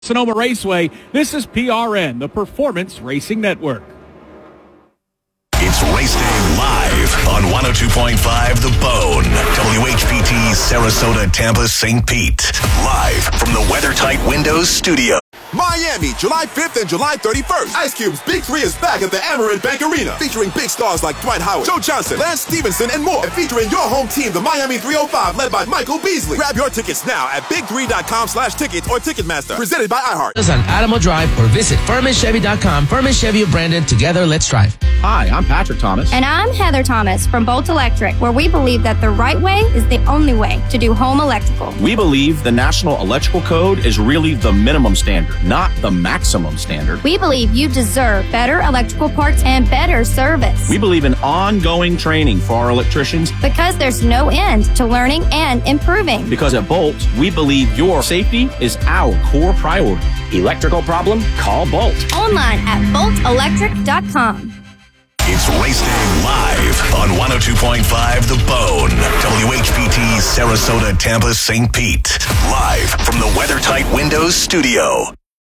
Sonoma Raceway, this is PRN, the Performance Racing Network. It's Race Day live on 102.5 The Bone, WHPT, Sarasota, Tampa, St. Pete. Live from the WeatherTight Windows studio. Miami, July 5th and July 31st. Ice Cube's Big 3 is back at the Amerant Bank Arena, featuring big stars like Dwight Howard, Joe Johnson, Lance Stevenson, and more. And featuring your home team, the Miami 305, led by Michael Beasley. Grab your tickets now at big3.com/tickets or Ticketmaster. Presented by iHeart. On Adamo Drive or visit FurmanChevy.com. Furman Chevy of Brandon. Together, let's drive. Hi, I'm Patrick Thomas. And I'm Heather Thomas from Bolt Electric, where we believe that the right way is the only way to do home electrical. We believe the National Electrical Code is really the minimum standard, not the maximum standard. We believe you deserve better electrical parts and better service. We believe in ongoing training for our electricians. Because there's no end to learning and improving. Because at Bolt, we believe your safety is our core priority. Electrical problem? Call Bolt. Online at boltelectric.com. It's Race Day live on 102.5 The Bone, WHPT, Sarasota, Tampa, St. Pete. Live from the WeatherTight Windows studio.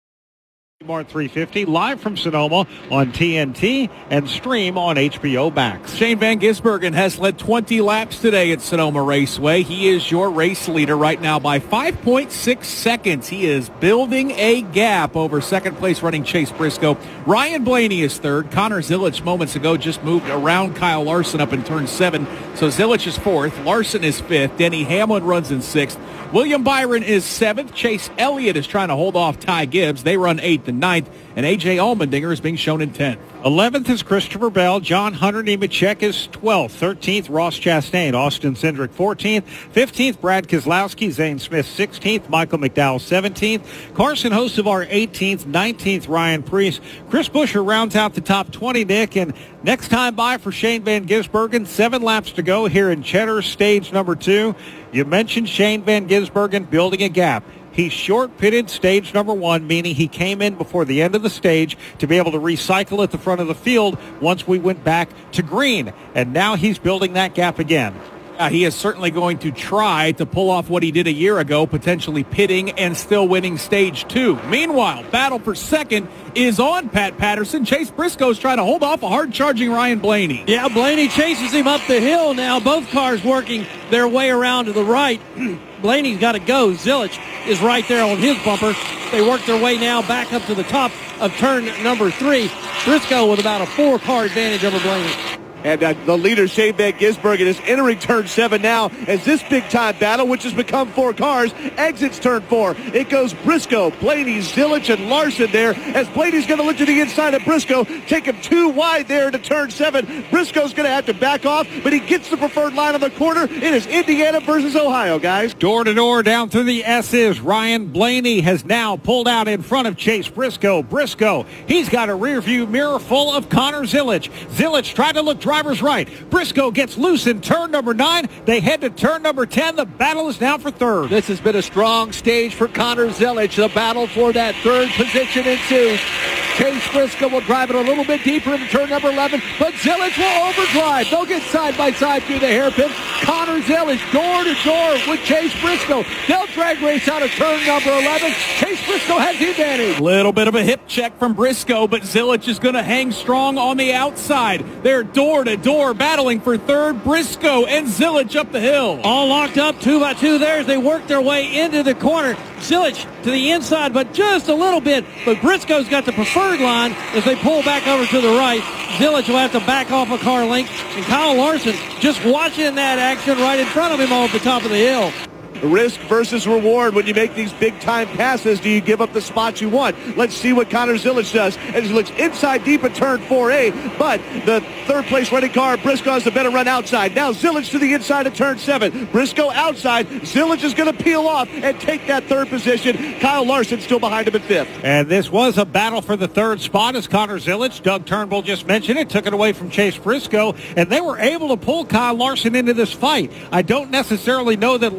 Mart 350, live from Sonoma on TNT and stream on HBO Max. Shane Van Gisbergen has led 20 laps today at Sonoma Raceway. He is your race leader right now by 5.6 seconds. He is building a gap over second place running Chase Briscoe. Ryan Blaney is third. Connor Zilic moments ago just moved around Kyle Larson up in turn 7. So Zilic is fourth. Larson is fifth. Denny Hamlin runs in sixth. William Byron is seventh. Chase Elliott is trying to hold off Ty Gibbs. They run eighth and ninth. And A.J. Allmendinger is being shown in 10th. 11th is Christopher Bell. John Hunter Nemechek is 12th. 13th, Ross Chastain. Austin Cindric, 14th. 15th, Brad Keselowski. Zane Smith, 16th. Michael McDowell, 17th. Carson Hocevar, 18th. 19th, Ryan Preece. Chris Buescher rounds out the top 20, Nick. And next time by for Shane Van Gisbergen. 7 laps to go here in Cheddar, stage number 2. You mentioned Shane Van Gisbergen building a gap. He short-pitted stage number 1, meaning he came in before the end of the stage to be able to recycle at the front of the field once we went back to green. And now he's building that gap again. He is certainly going to try to pull off what he did a year ago, potentially pitting and still winning stage 2. Meanwhile, battle for second is on Pat Patterson. Chase Briscoe's trying to hold off a hard-charging Ryan Blaney. Yeah, Blaney chases him up the hill now. Both cars working their way around to the right. Blaney's got to go. Zilic is right there on his bumper. They work their way now back up to the top of turn number 3. Briscoe with about a 4-car advantage over Blaney. And the leader, Shane Van Gisbergen, is entering turn 7 now as this big-time battle, which has become 4 cars, exits turn 4. It goes Briscoe, Blaney, Zilic, and Larson there as Blaney's going to look to the inside of Briscoe, take him too wide there to turn 7. Briscoe's going to have to back off, but he gets the preferred line on the corner. It is Indiana versus Ohio, guys. Door to door down through the S's. Ryan Blaney has now pulled out in front of Chase Briscoe. Briscoe, he's got a rearview mirror full of Connor Zilic. Zilic tried to look driver's right. Briscoe gets loose in turn number 9. They head to turn number 10. The battle is now for third. This has been a strong stage for Connor Zilic. The battle for that third position ensues. Chase Briscoe will drive it a little bit deeper into turn number 11, but Zilic will overdrive. They'll get side by side through the hairpin. Connor Zilic door to door with Chase Briscoe. They'll drag race out of turn number 11. Chase Briscoe has the advantage. Little bit of a hip check from Briscoe, but Zilic is going to hang strong on the outside. They're door to door battling for third. Briscoe and Zilic up the hill. All locked up 2 by 2 there as they work their way into the corner. Zilic to the inside, but just a little bit. But Briscoe's got the preferred line as they pull back over to the right. Zilic will have to back off a car length. And Kyle Larson just watching that action right in front of him off the top of the hill. Risk versus reward when you make these big-time passes. Do you give up the spots you want? Let's see what Connor Zilic does as he looks inside deep at turn 4A, but the third-place running car, Briscoe, has the better run outside. Now Zilic to the inside of turn 7. Briscoe outside. Zilic is going to peel off and take that third position. Kyle Larson still behind him at 5th. And this was a battle for the third spot as Connor Zilic, Doug Turnbull just mentioned it, took it away from Chase Briscoe, and they were able to pull Kyle Larson into this fight. I don't necessarily know that Larson is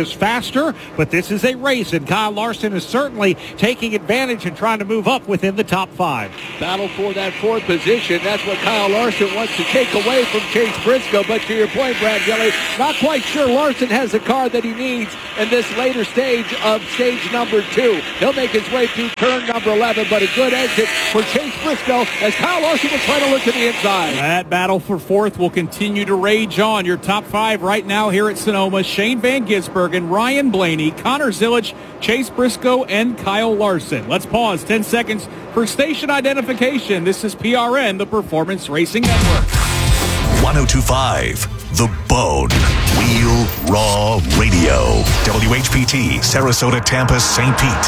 is faster, but this is a race, and Kyle Larson is certainly taking advantage and trying to move up within the top 5. Battle for that 4th position. That's what Kyle Larson wants to take away from Chase Briscoe. But to your point, Brad Gilly, not quite sure Larson has the car that he needs in this later stage of stage number 2. He'll make his way through turn number 11, but a good exit for Chase Briscoe as Kyle Larson will try to look to the inside. That battle for 4th will continue to rage on. Your top 5 right now here at Sonoma: Shane Van Gisbergen, Ryan Blaney, Connor Zilisch, Chase Briscoe, and Kyle Larson. Let's pause 10 seconds for station identification. This is PRN, the Performance Racing Network. 102.5 The Bone. Wheel Raw Radio. WHPT, Sarasota, Tampa, St. Pete.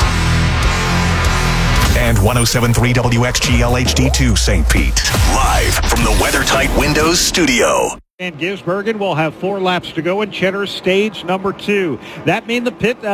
And 107.3 WXGL HD2 St. Pete. Live from the WeatherTight Windows studio. And Gisbergen will have 4 laps to go in Cheddar's stage number 2. That means the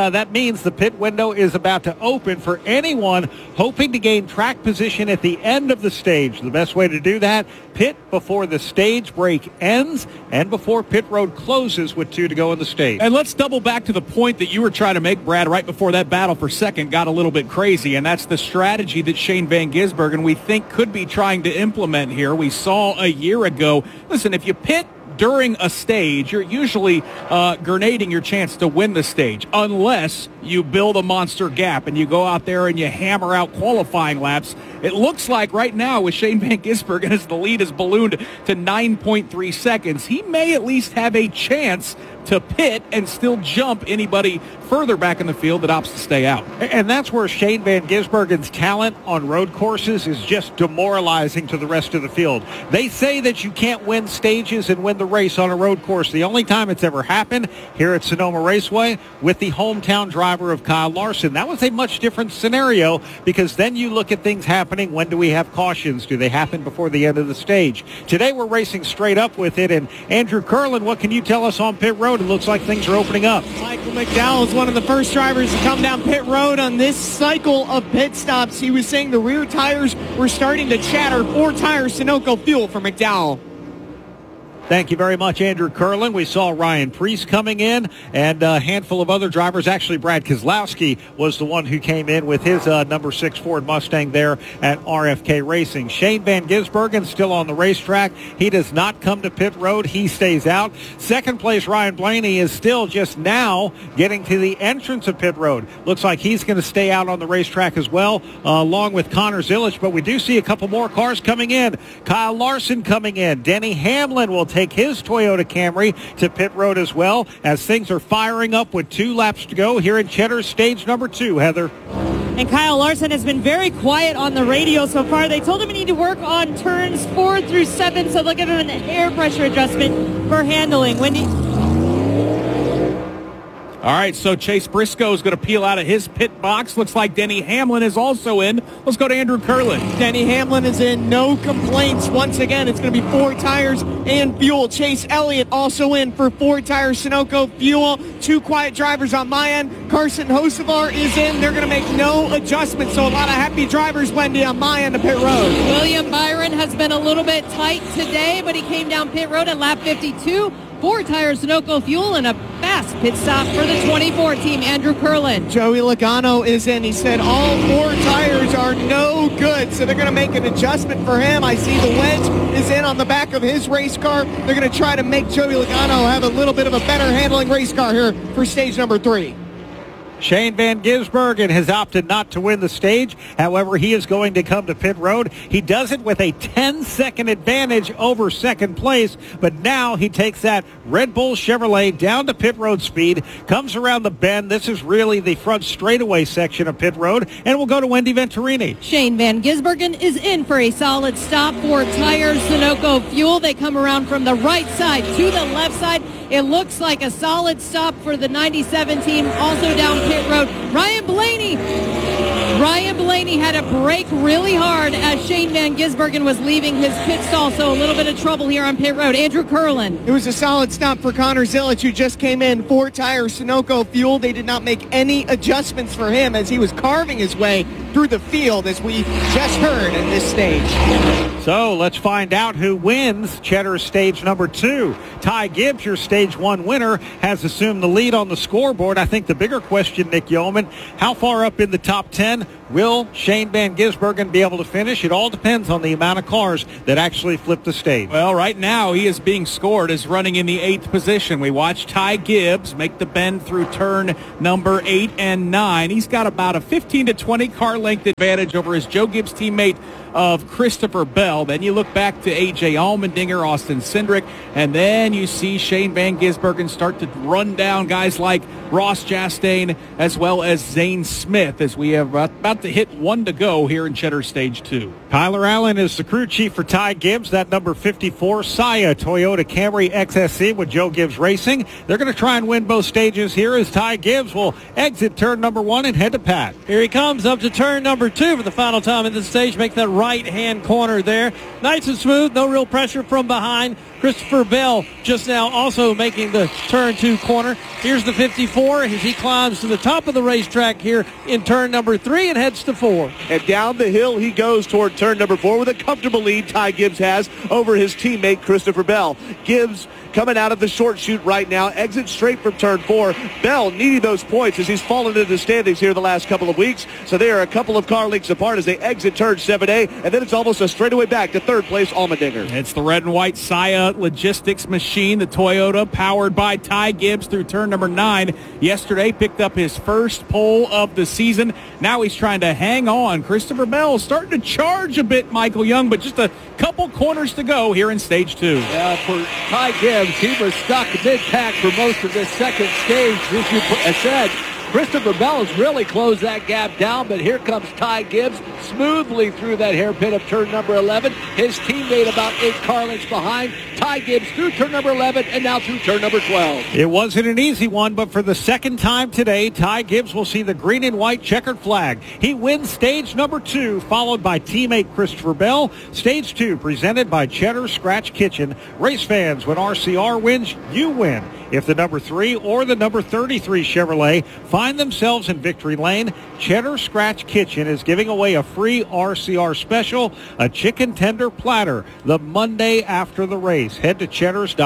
pit window is about to open for anyone hoping to gain track position at the end of the stage. The best way to do that, pit before the stage break ends and before pit road closes with 2 to go in the stage. And let's double back to the point that you were trying to make, Brad, right before that battle for second got a little bit crazy, and that's the strategy that Shane Van Gisbergen we think could be trying to implement here. We saw a year ago, listen, if you pit during a stage, you're usually grenading your chance to win the stage unless you build a monster gap and you go out there and you hammer out qualifying laps. It looks like right now with Shane Van Gisbergen as the lead is ballooned to 9.3 seconds, he may at least have a chance to pit and still jump anybody further back in the field that opts to stay out. And that's where Shane Van Gisbergen's talent on road courses is just demoralizing to the rest of the field. They say that you can't win stages and win the race on a road course. The only time it's ever happened here at Sonoma Raceway with the hometown driver of Kyle Larson. That was a much different scenario because then you look at things happening. When do we have cautions? Do they happen before the end of the stage? Today we're racing straight up with it. And Andrew Curlin, what can you tell us on pit road? It looks like things are opening up. Michael McDowell is one of the first drivers to come down pit road on this cycle of pit stops. He was saying the rear tires were starting to chatter. 4 tires, Sunoco fuel for McDowell. Thank you very much, Andrew Curlin. We saw Ryan Preece coming in and a handful of other drivers. Actually, Brad Keselowski was the one who came in with his number 6 Ford Mustang there at RFK Racing. Shane Van Gisbergen still on the racetrack. He does not come to pit road. He stays out. Second place, Ryan Blaney is still just now getting to the entrance of pit road. Looks like he's going to stay out on the racetrack as well, along with Connor Zilisch. But we do see a couple more cars coming in. Kyle Larson coming in. Denny Hamlin will take his Toyota Camry to pit road as well as things are firing up with 2 laps to go here in Cheddar's stage number 2, Heather. And Kyle Larson has been very quiet on the radio so far. They told him he need to work on turns 4 through 7, so they'll give him an air pressure adjustment for handling. All right, so Chase Briscoe is going to peel out of his pit box. Looks like Denny Hamlin is also in. Let's go to Andrew Curlin. Denny Hamlin is in. No complaints. Once again, it's going to be 4 tires and fuel. Chase Elliott also in for 4 tires, Sunoco fuel. 2 quiet drivers on my end. Carson Hocevar is in. They're going to make no adjustments, so a lot of happy drivers, Wendy, on my end of pit road. William Byron has been a little bit tight today, but he came down pit road at lap 52. 4 tires, Sunoco fuel, and a fast pit stop for the 24 team, Andrew Curlin. Joey Logano is in. He said all 4 tires are no good, so they're going to make an adjustment for him. I see the wedge is in on the back of his race car. They're going to try to make Joey Logano have a little bit of a better handling race car here for stage number 3. Shane Van Gisbergen has opted not to win the stage. However, he is going to come to pit road. He does it with a 10-second advantage over second place, but now he takes that Red Bull Chevrolet down to pit road speed, comes around the bend. This is really the front straightaway section of pit road, and we'll go to Wendy Venturini. Shane Van Gisbergen is in for a solid stop. 4 tires, Sunoco fuel. They come around from the right side to the left side. It looks like a solid stop for the 97 team, also down pit road. Ryan Blaney had to brake really hard as Shane Van Gisbergen was leaving his pit stall, so a little bit of trouble here on pit road. Andrew Curlin. It was a solid stop for Connor Zilisch, who just came in. 4 tires, Sunoco fuel. They did not make any adjustments for him as he was carving his way through the field, as we just heard at this stage. So let's find out who wins Cheddar's stage number 2. Ty Gibbs, your stage 1 winner, has assumed the lead on the scoreboard. I think the bigger question, Nick Yeoman, how far up in the top 10 will Shane Van Gisbergen be able to finish? It all depends on the amount of cars that actually flip the stage. Well, right now he is being scored as running in the 8th position. We watched Ty Gibbs make the bend through turn number 8 and 9. He's got about a 15 to 20 car length advantage over his Joe Gibbs teammate of Christopher Bell. Then you look back to A.J. Allmendinger, Austin Cindric, and then you see Shane Van Gisbergen start to run down guys like Ross Chastain as well as Zane Smith as we have about to hit 1 to go here in Cheddar Stage 2. Tyler Allen is the crew chief for Ty Gibbs. That number 54, Saya Toyota Camry XSC with Joe Gibbs Racing. They're going to try and win both stages here as Ty Gibbs will exit turn number 1 and head to Pat. Here he comes up to turn number 2 for the final time in the stage. Make that right-hand corner there. Nice and smooth, no real pressure from behind. Christopher Bell just now also making the turn 2 corner. Here's the 54 as he climbs to the top of the racetrack here in turn number 3 and heads to 4. And down the hill he goes toward turn number 4 with a comfortable lead Ty Gibbs has over his teammate Christopher Bell. Gibbs coming out of the short chute right now, exits straight from turn 4. Bell needing those points as he's fallen into the standings here the last couple of weeks. So they are a couple of car lengths apart as they exit turn 7A, and then it's almost a straightaway back to third place Allmendinger. It's the red and white Saya Logistics machine, the Toyota, powered by Ty Gibbs through turn number 9. Yesterday picked up his first pole of the season. Now he's trying to hang on. Christopher Bell starting to charge a bit, Michael Young, but just a couple corners to go here in stage 2. Yeah, for Ty Gibbs, he was stuck mid-pack for most of this second stage. As you said, Christopher Bell has really closed that gap down, but here comes Ty Gibbs smoothly through that hairpin of turn number 11. His teammate about 8 car lengths behind. Ty Gibbs through turn number 11 and now through turn number 12. It wasn't an easy one, but for the second time today, Ty Gibbs will see the green and white checkered flag. He wins stage number 2, followed by teammate Christopher Bell. Stage 2 presented by Cheddar Scratch Kitchen. Race fans, when RCR wins, you win. If the number 3 or the number 33 Chevrolet find themselves in victory lane, Cheddar Scratch Kitchen is giving away a free RCR special, a chicken tender platter, the Monday after the race. Head to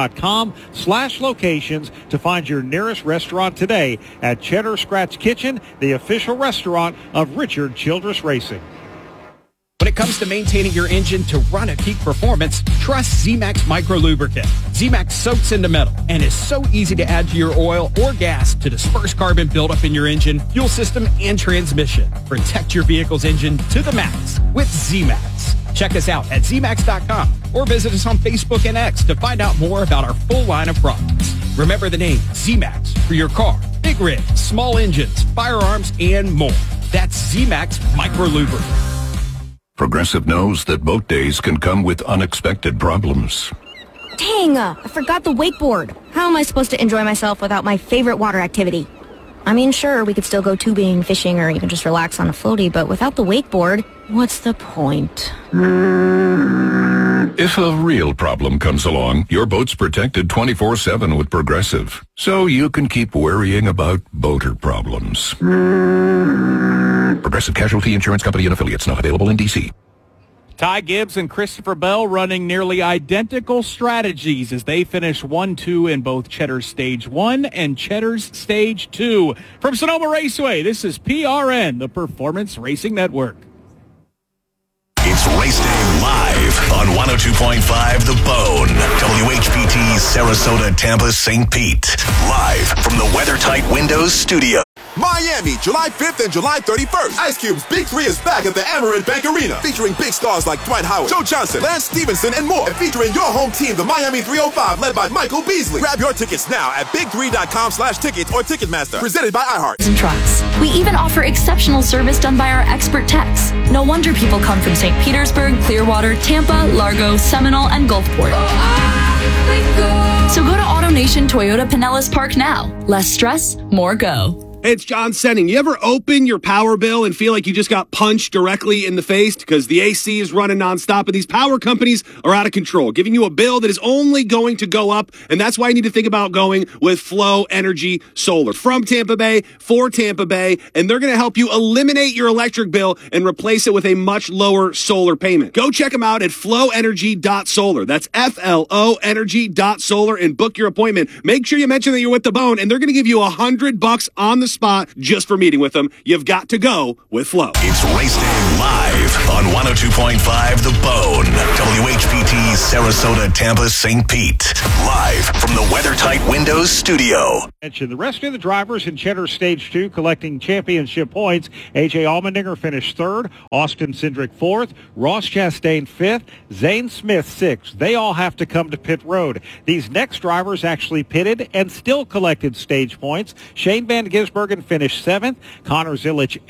cheddars.com/locations to find your nearest restaurant today at Cheddar Scratch Kitchen, the official restaurant of Richard Childress Racing. When it comes to maintaining your engine to run at peak performance, trust Z-Max Micro Lubricant. Z-Max soaks into metal and is so easy to add to your oil or gas to disperse carbon buildup in your engine, fuel system, and transmission. Protect your vehicle's engine to the max with Z-Max. Check us out at zmax.com or visit us on Facebook and X to find out more about our full line of products. Remember the name Z-Max for your car, big rigs, small engines, firearms, and more. That's Z-Max Micro Lubricant. Progressive knows that boat days can come with unexpected problems. Dang, I forgot the wakeboard. How am I supposed to enjoy myself without my favorite water activity? I mean, sure, we could still go tubing, fishing, or even just relax on a floaty, but without the wakeboard, what's the point? If a real problem comes along, your boat's protected 24/7 with Progressive, so you can keep worrying about boater problems. Progressive Casualty Insurance Company and Affiliates, not available in D.C. Ty Gibbs and Christopher Bell running nearly identical strategies as they finish 1-2 in both Cheddar's Stage 1 and Cheddar's Stage 2. From Sonoma Raceway, this is PRN, the Performance Racing Network. It's Race Day live on 102.5 The Bone. WHPT Sarasota, Tampa, St. Pete. Live from the WeatherTight Windows studio. Miami, July 5th and July 31st. Ice Cube's Big 3 is back at the Amerant Bank Arena, featuring big stars like Dwight Howard, Joe Johnson, Lance Stevenson, and more. And featuring your home team, the Miami 305, led by Michael Beasley. Grab your tickets now at big3.com/tickets or Ticketmaster. Presented by iHeart. And trucks. We even offer exceptional service done by our expert techs. No wonder people come from St. Petersburg, Clearwater, Tampa, Largo, Seminole, and Gulfport. So go to AutoNation Toyota Pinellas Park now. Less stress, more go. Hey, it's John Senning. You ever open your power bill and feel like you just got punched directly in the face because the AC is running nonstop and these power companies are out of control, giving you a bill that is only going to go up, and that's why you need to think about going with Flow Energy Solar. From Tampa Bay, for Tampa Bay, and they're going to help you eliminate your electric bill and replace it with a much lower solar payment. Go check them out at flowenergy.solar. That's FLO energy.solar and book your appointment. Make sure you mention that you're with The Bone, and they're going to give you $100 on the spot just for meeting with them. You've got to go with Flow. It's Race Day live on 102.5 The Bone. WHPT Sarasota, Tampa, St. Pete. Live from the WeatherTight Windows studio. The rest of the drivers in Cheddar Stage 2 collecting championship points. A.J. Allmendinger finished third. Austin Cindric fourth. Ross Chastain fifth. Zane Smith sixth. They all have to come to pit road. These next drivers actually pitted and still collected stage points. Shane Van Gisbergen finished seventh. Connor Zilic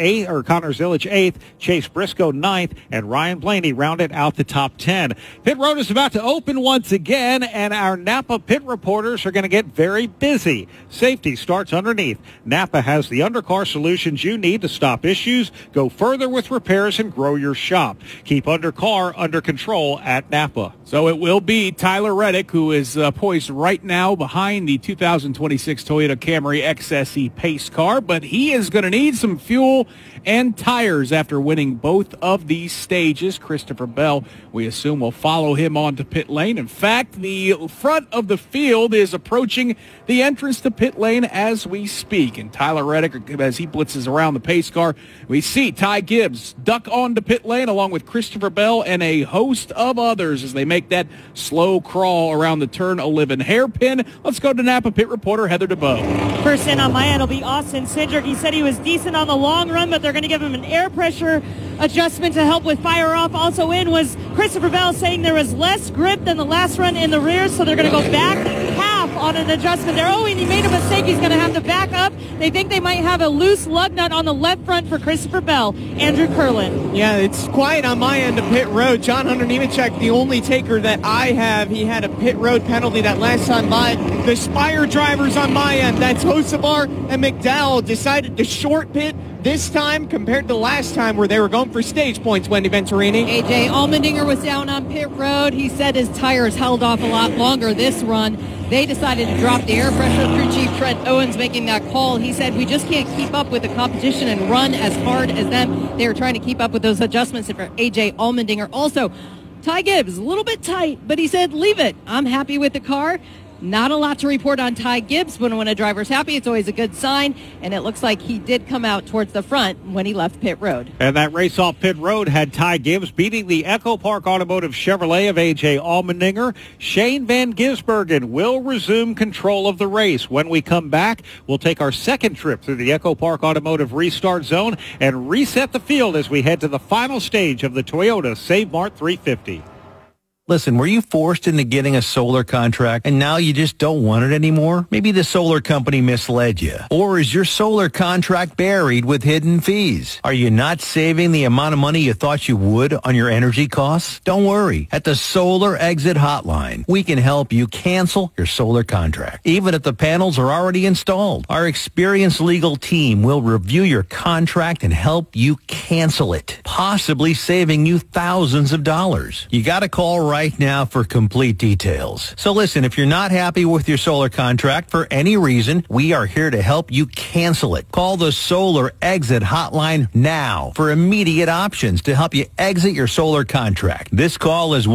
eighth. Chase Briscoe ninth. And Ryan Blaney rounded out the top 10. Pit road is about to open once again, and our Napa pit reporters are going to get very busy. Safety starts underneath. Napa has the undercar solutions you need to stop issues, go further with repairs, and grow your shop. Keep undercar under control at Napa. So it will be Tyler Reddick, who is poised right now behind the 2026 Toyota Camry XSE pace car, but he is going to need some fuel and tires after winning both of these stages. Christopher Bell, we assume, will follow him onto pit lane. In fact, the front of the field is approaching the entrance to pit lane as we speak. And Tyler Reddick, as he blitzes around the pace car, we see Ty Gibbs duck onto pit lane along with Christopher Bell and a host of others as they make that slow crawl around the turn 11 hairpin. Let's go to Napa pit reporter Heather DeBoe. First in on my end will be Austin Cindric. He said he was decent on the long run, but they're going to give him an air pressure adjustment to help with fire off. Also in was Christopher Bell saying there was less grip than the last run in the rear, so they're going to go back half on an adjustment there. Oh, and he made a mistake. He's going to have to back up. They think they might have a loose lug nut on the left front for Christopher Bell. Andrew Curlin. Yeah, it's quiet on my end of pit road. John Hunter Nemechek, the only taker that I have. He had a pit road penalty that last time by. The Spire drivers on my end, that's Hocevar and McDowell, decided to short pit this time compared to last time where they were going for stage points, Wendy Venturini. A.J. Allmendinger was down on pit road. He said his tires held off a lot longer this run. They decided to drop the air pressure. Crew Chief Trent Owens making that call. He said, we just can't keep up with the competition and run as hard as them. They were trying to keep up with those adjustments for A.J. Allmendinger. Also, Ty Gibbs, a little bit tight, but he said, leave it. I'm happy with the car. Not a lot to report on Ty Gibbs, but when a driver's happy, it's always a good sign, and it looks like he did come out towards the front when he left pit road. And that race off pit road had Ty Gibbs beating the Echo Park Automotive Chevrolet of A.J. Allmendinger. Shane Van Gisbergen will resume control of the race. When we come back, we'll take our second trip through the Echo Park Automotive Restart Zone and reset the field as we head to the final stage of the Toyota Save Mart 350. Listen, were you forced into getting a solar contract and now you just don't want it anymore? Maybe the solar company misled you. Or is your solar contract buried with hidden fees? Are you not saving the amount of money you thought you would on your energy costs? Don't worry. At the Solar Exit Hotline, we can help you cancel your solar contract, even if the panels are already installed. Our experienced legal team will review your contract and help you cancel it, possibly saving you thousands of dollars. You got to call right now for complete details. So listen, if you're not happy with your solar contract for any reason, we are here to help you cancel it. Call the Solar Exit Hotline now for immediate options to help you exit your solar contract. This call is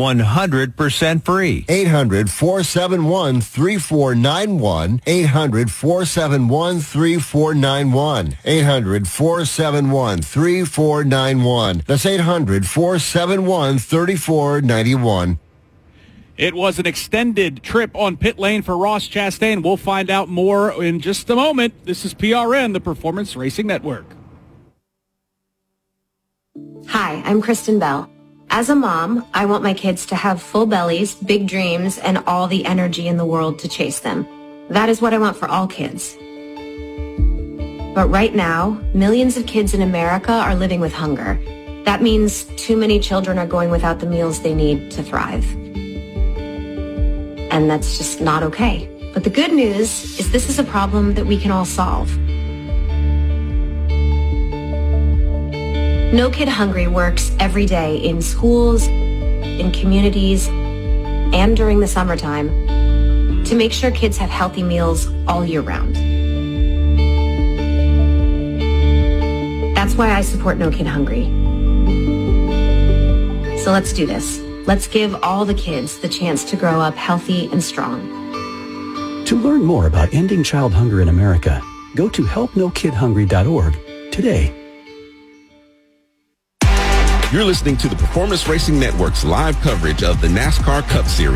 100% free. 800-471-3491. 800-471-3491. 800-471-3491. That's 800-471-3491. It was an extended trip on pit lane for Ross Chastain. We'll find out more in just a moment. This is PRN, the Performance Racing Network. Hi, I'm Kristen Bell. As a mom, I want my kids to have full bellies, big dreams, and all the energy in the world to chase them. That is what I want for all kids. But right now, millions of kids in America are living with hunger. That means too many children are going without the meals they need to thrive. And that's just not okay. But the good news is this is a problem that we can all solve. No Kid Hungry works every day in schools, in communities, and during the summertime to make sure kids have healthy meals all year round. That's why I support No Kid Hungry. So let's do this. Let's give all the kids the chance to grow up healthy and strong. To learn more about ending child hunger in America, go to helpnokidhungry.org today. You're listening to the Performance Racing Network's live coverage of the NASCAR Cup Series.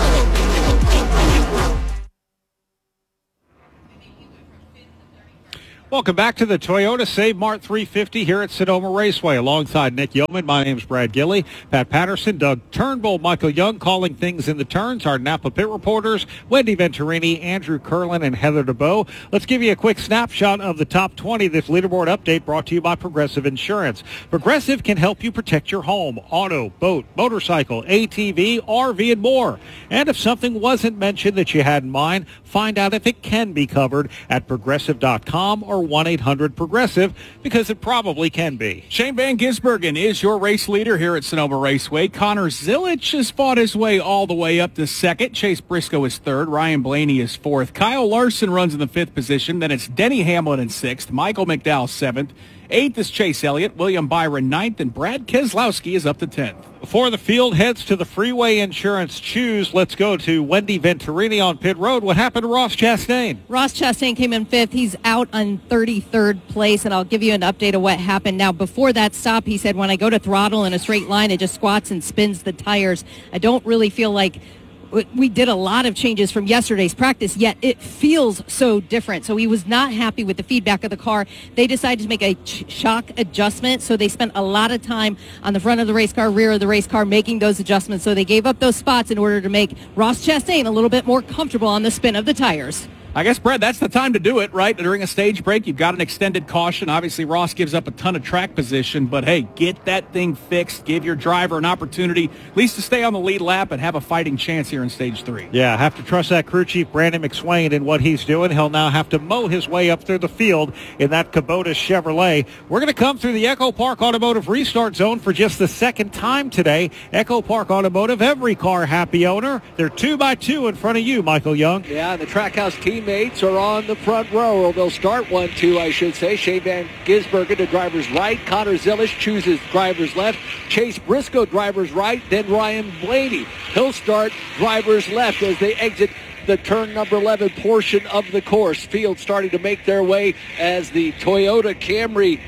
Welcome back to the Toyota Save Mart 350 here at Sonoma Raceway. Alongside Nick Yeoman, my name's Brad Gilley, Pat Patterson, Doug Turnbull, Michael Young calling things in the turns. Our Napa Pit reporters, Wendy Venturini, Andrew Curlin, and Heather DeBow. Let's give you a quick snapshot of the top 20. This leaderboard update brought to you by Progressive Insurance. Progressive can help you protect your home, auto, boat, motorcycle, ATV, RV, and more. And if something wasn't mentioned that you had in mind, find out if it can be covered at Progressive.com or 1-800-PROGRESSIVE, because it probably can be. Shane Van Gisbergen is your race leader here at Sonoma Raceway. Connor Zilic has fought his way all the way up to second. Chase Briscoe is third. Ryan Blaney is fourth. Kyle Larson runs in the fifth position. Then it's Denny Hamlin in sixth. Michael McDowell seventh. Eighth is Chase Elliott. William Byron ninth. And Brad Keselowski is up to 10th. Before the field heads to the Freeway Insurance Choose, let's go to Wendy Venturini on pit road. What happened to Ross Chastain? Ross Chastain came in fifth. He's out on 33rd place, and I'll give you an update of what happened. Now, before that stop, he said, when I go to throttle in a straight line, it just squats and spins the tires. I don't really feel like we did a lot of changes from yesterday's practice, yet it feels so different. So he was not happy with the feedback of the car. They decided to make a shock adjustment, so they spent a lot of time on the front of the race car, rear of the race car, making those adjustments. So they gave up those spots in order to make Ross Chastain a little bit more comfortable on the spin of the tires. I guess, Brad, that's the time to do it, right? During a stage break, you've got an extended caution. Obviously, Ross gives up a ton of track position, but hey, get that thing fixed. Give your driver an opportunity at least to stay on the lead lap and have a fighting chance here in stage 3. Yeah, have to trust that crew chief, Brandon McSwain, in what he's doing. He'll now have to mow his way up through the field in that Kubota Chevrolet. We're going to come through the Echo Park Automotive Restart Zone for just the second time today. Echo Park Automotive, every car happy owner. They're 2x2 in front of you, Michael Young. Yeah, the Trackhouse teammates are on the front row, or they'll start 1-2, I should say. Shane Van Gisbergen to driver's right. Connor Zilic chooses driver's left. Chase Briscoe driver's right. Then Ryan Blaney. He'll start driver's left as they exit the turn number 11 portion of the course. Field starting to make their way as the Toyota Camry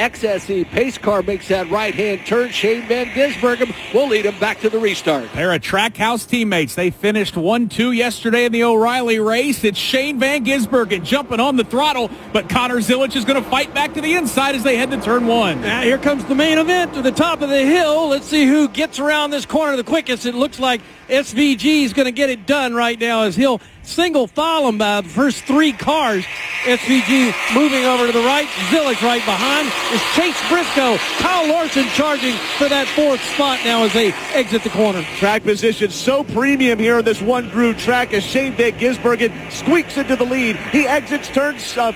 XSE pace car makes that right-hand turn. Shane Van Gisbergen will lead him back to the restart. They're a Trackhouse teammates. They finished 1-2 yesterday in the O'Reilly race. It's Shane Van Gisbergen jumping on the throttle, but Connor Zilic is going to fight back to the inside as they head to turn 1. Now here comes the main event to the top of the hill. Let's see who gets around this corner the quickest. It looks like SVG is going to get it done right now as he'll single file them by the first 3 cars. SVG moving over to the right. Zilic right behind is Chase Briscoe. Kyle Larson charging for that 4th spot now as they exit the corner. Track position so premium here on this one groove track as Shane Van Gisbergen squeaks into the lead. He exits turn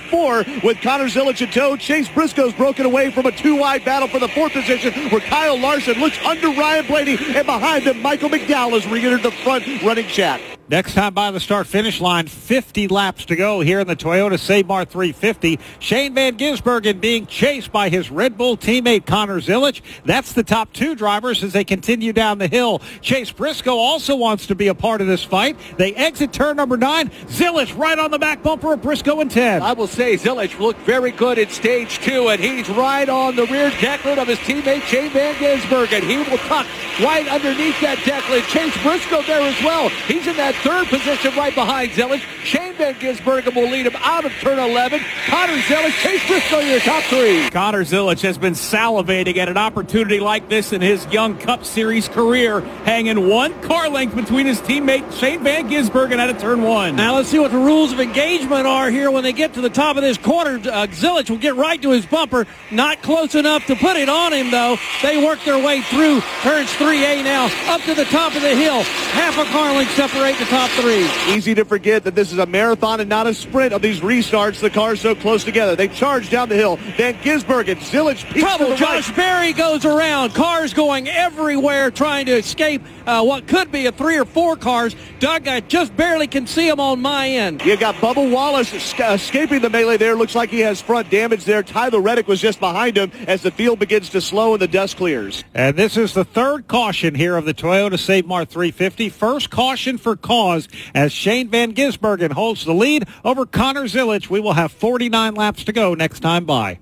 4 with Connor Zilic in tow. Chase Briscoe's broken away from a 2-wide battle for the 4th position where Kyle Larson looks under Ryan Blaney, and behind him Michael McDowell has re-entered the front running chat. Next time by the start-finish line, 50 laps to go here in the Toyota Save Mart 350. Shane Van Gisbergen being chased by his Red Bull teammate Connor Zilic. That's the top 2 drivers as they continue down the hill. Chase Briscoe also wants to be a part of this fight. They exit turn number 9. Zilic right on the back bumper of Briscoe in 10. I will say Zilic looked very good in stage 2, and he's right on the rear Declan of his teammate Shane Van Gisbergen. He will tuck right underneath that Declan. Chase Briscoe there as well. He's in that 3rd position right behind Zilic. Shane Van Gisbergen will lead him out of turn 11. Connor Zilic, Chase Briscoe, your top 3. Connor Zilic has been salivating at an opportunity like this in his young Cup Series career, hanging 1 car length between his teammate Shane Van Gisbergen out of turn 1. Now let's see what the rules of engagement are here when they get to the top of this corner. Zilic will get right to his bumper. Not close enough to put it on him, though. They work their way through turns 3A now, up to the top of the hill. Half a car length separate the top three. Easy to forget that this is a marathon and not a sprint of these restarts. The cars so close together. They charge down the hill. Van Gisbergen, Zilic peeks Trouble. to the Josh right. Berry goes around. Cars going everywhere trying to escape what could be a 3 or 4 cars. Doug, I just barely can see him on my end. You got Bubba Wallace escaping the melee there. Looks like he has front damage there. Tyler Reddick was just behind him as the field begins to slow and the dust clears. And this is the third caution here of the Toyota Save Mart 350. First caution for cause as Shane Van Gisbergen holds the lead over Connor Zilic. We will have 49 laps to go next time by.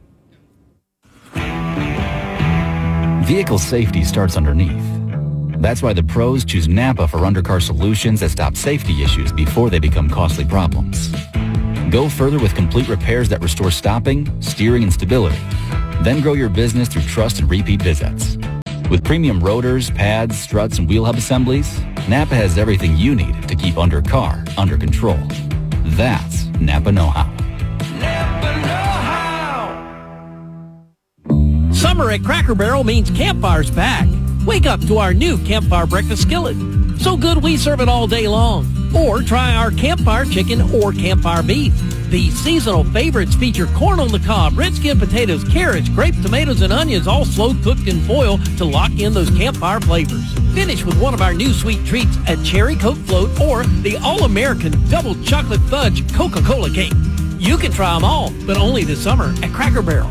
Vehicle safety starts underneath. That's why the pros choose Napa for undercar solutions that stop safety issues before they become costly problems. Go further with complete repairs that restore stopping, steering, and stability. Then grow your business through trust and repeat visits. With premium rotors, pads, struts, and wheel hub assemblies, Napa has everything you need to keep undercar under control. That's Napa know-how. Summer at Cracker Barrel means Campfire's back. Wake up to our new Campfire breakfast skillet. So good we serve it all day long. Or try our Campfire chicken or Campfire beef. These seasonal favorites feature corn on the cob, red skin potatoes, carrots, grape tomatoes, and onions, all slow cooked in foil to lock in those Campfire flavors. Finish with one of our new sweet treats, a cherry Coke float or the all-American double chocolate fudge Coca-Cola cake. You can try them all, but only this summer at Cracker Barrel.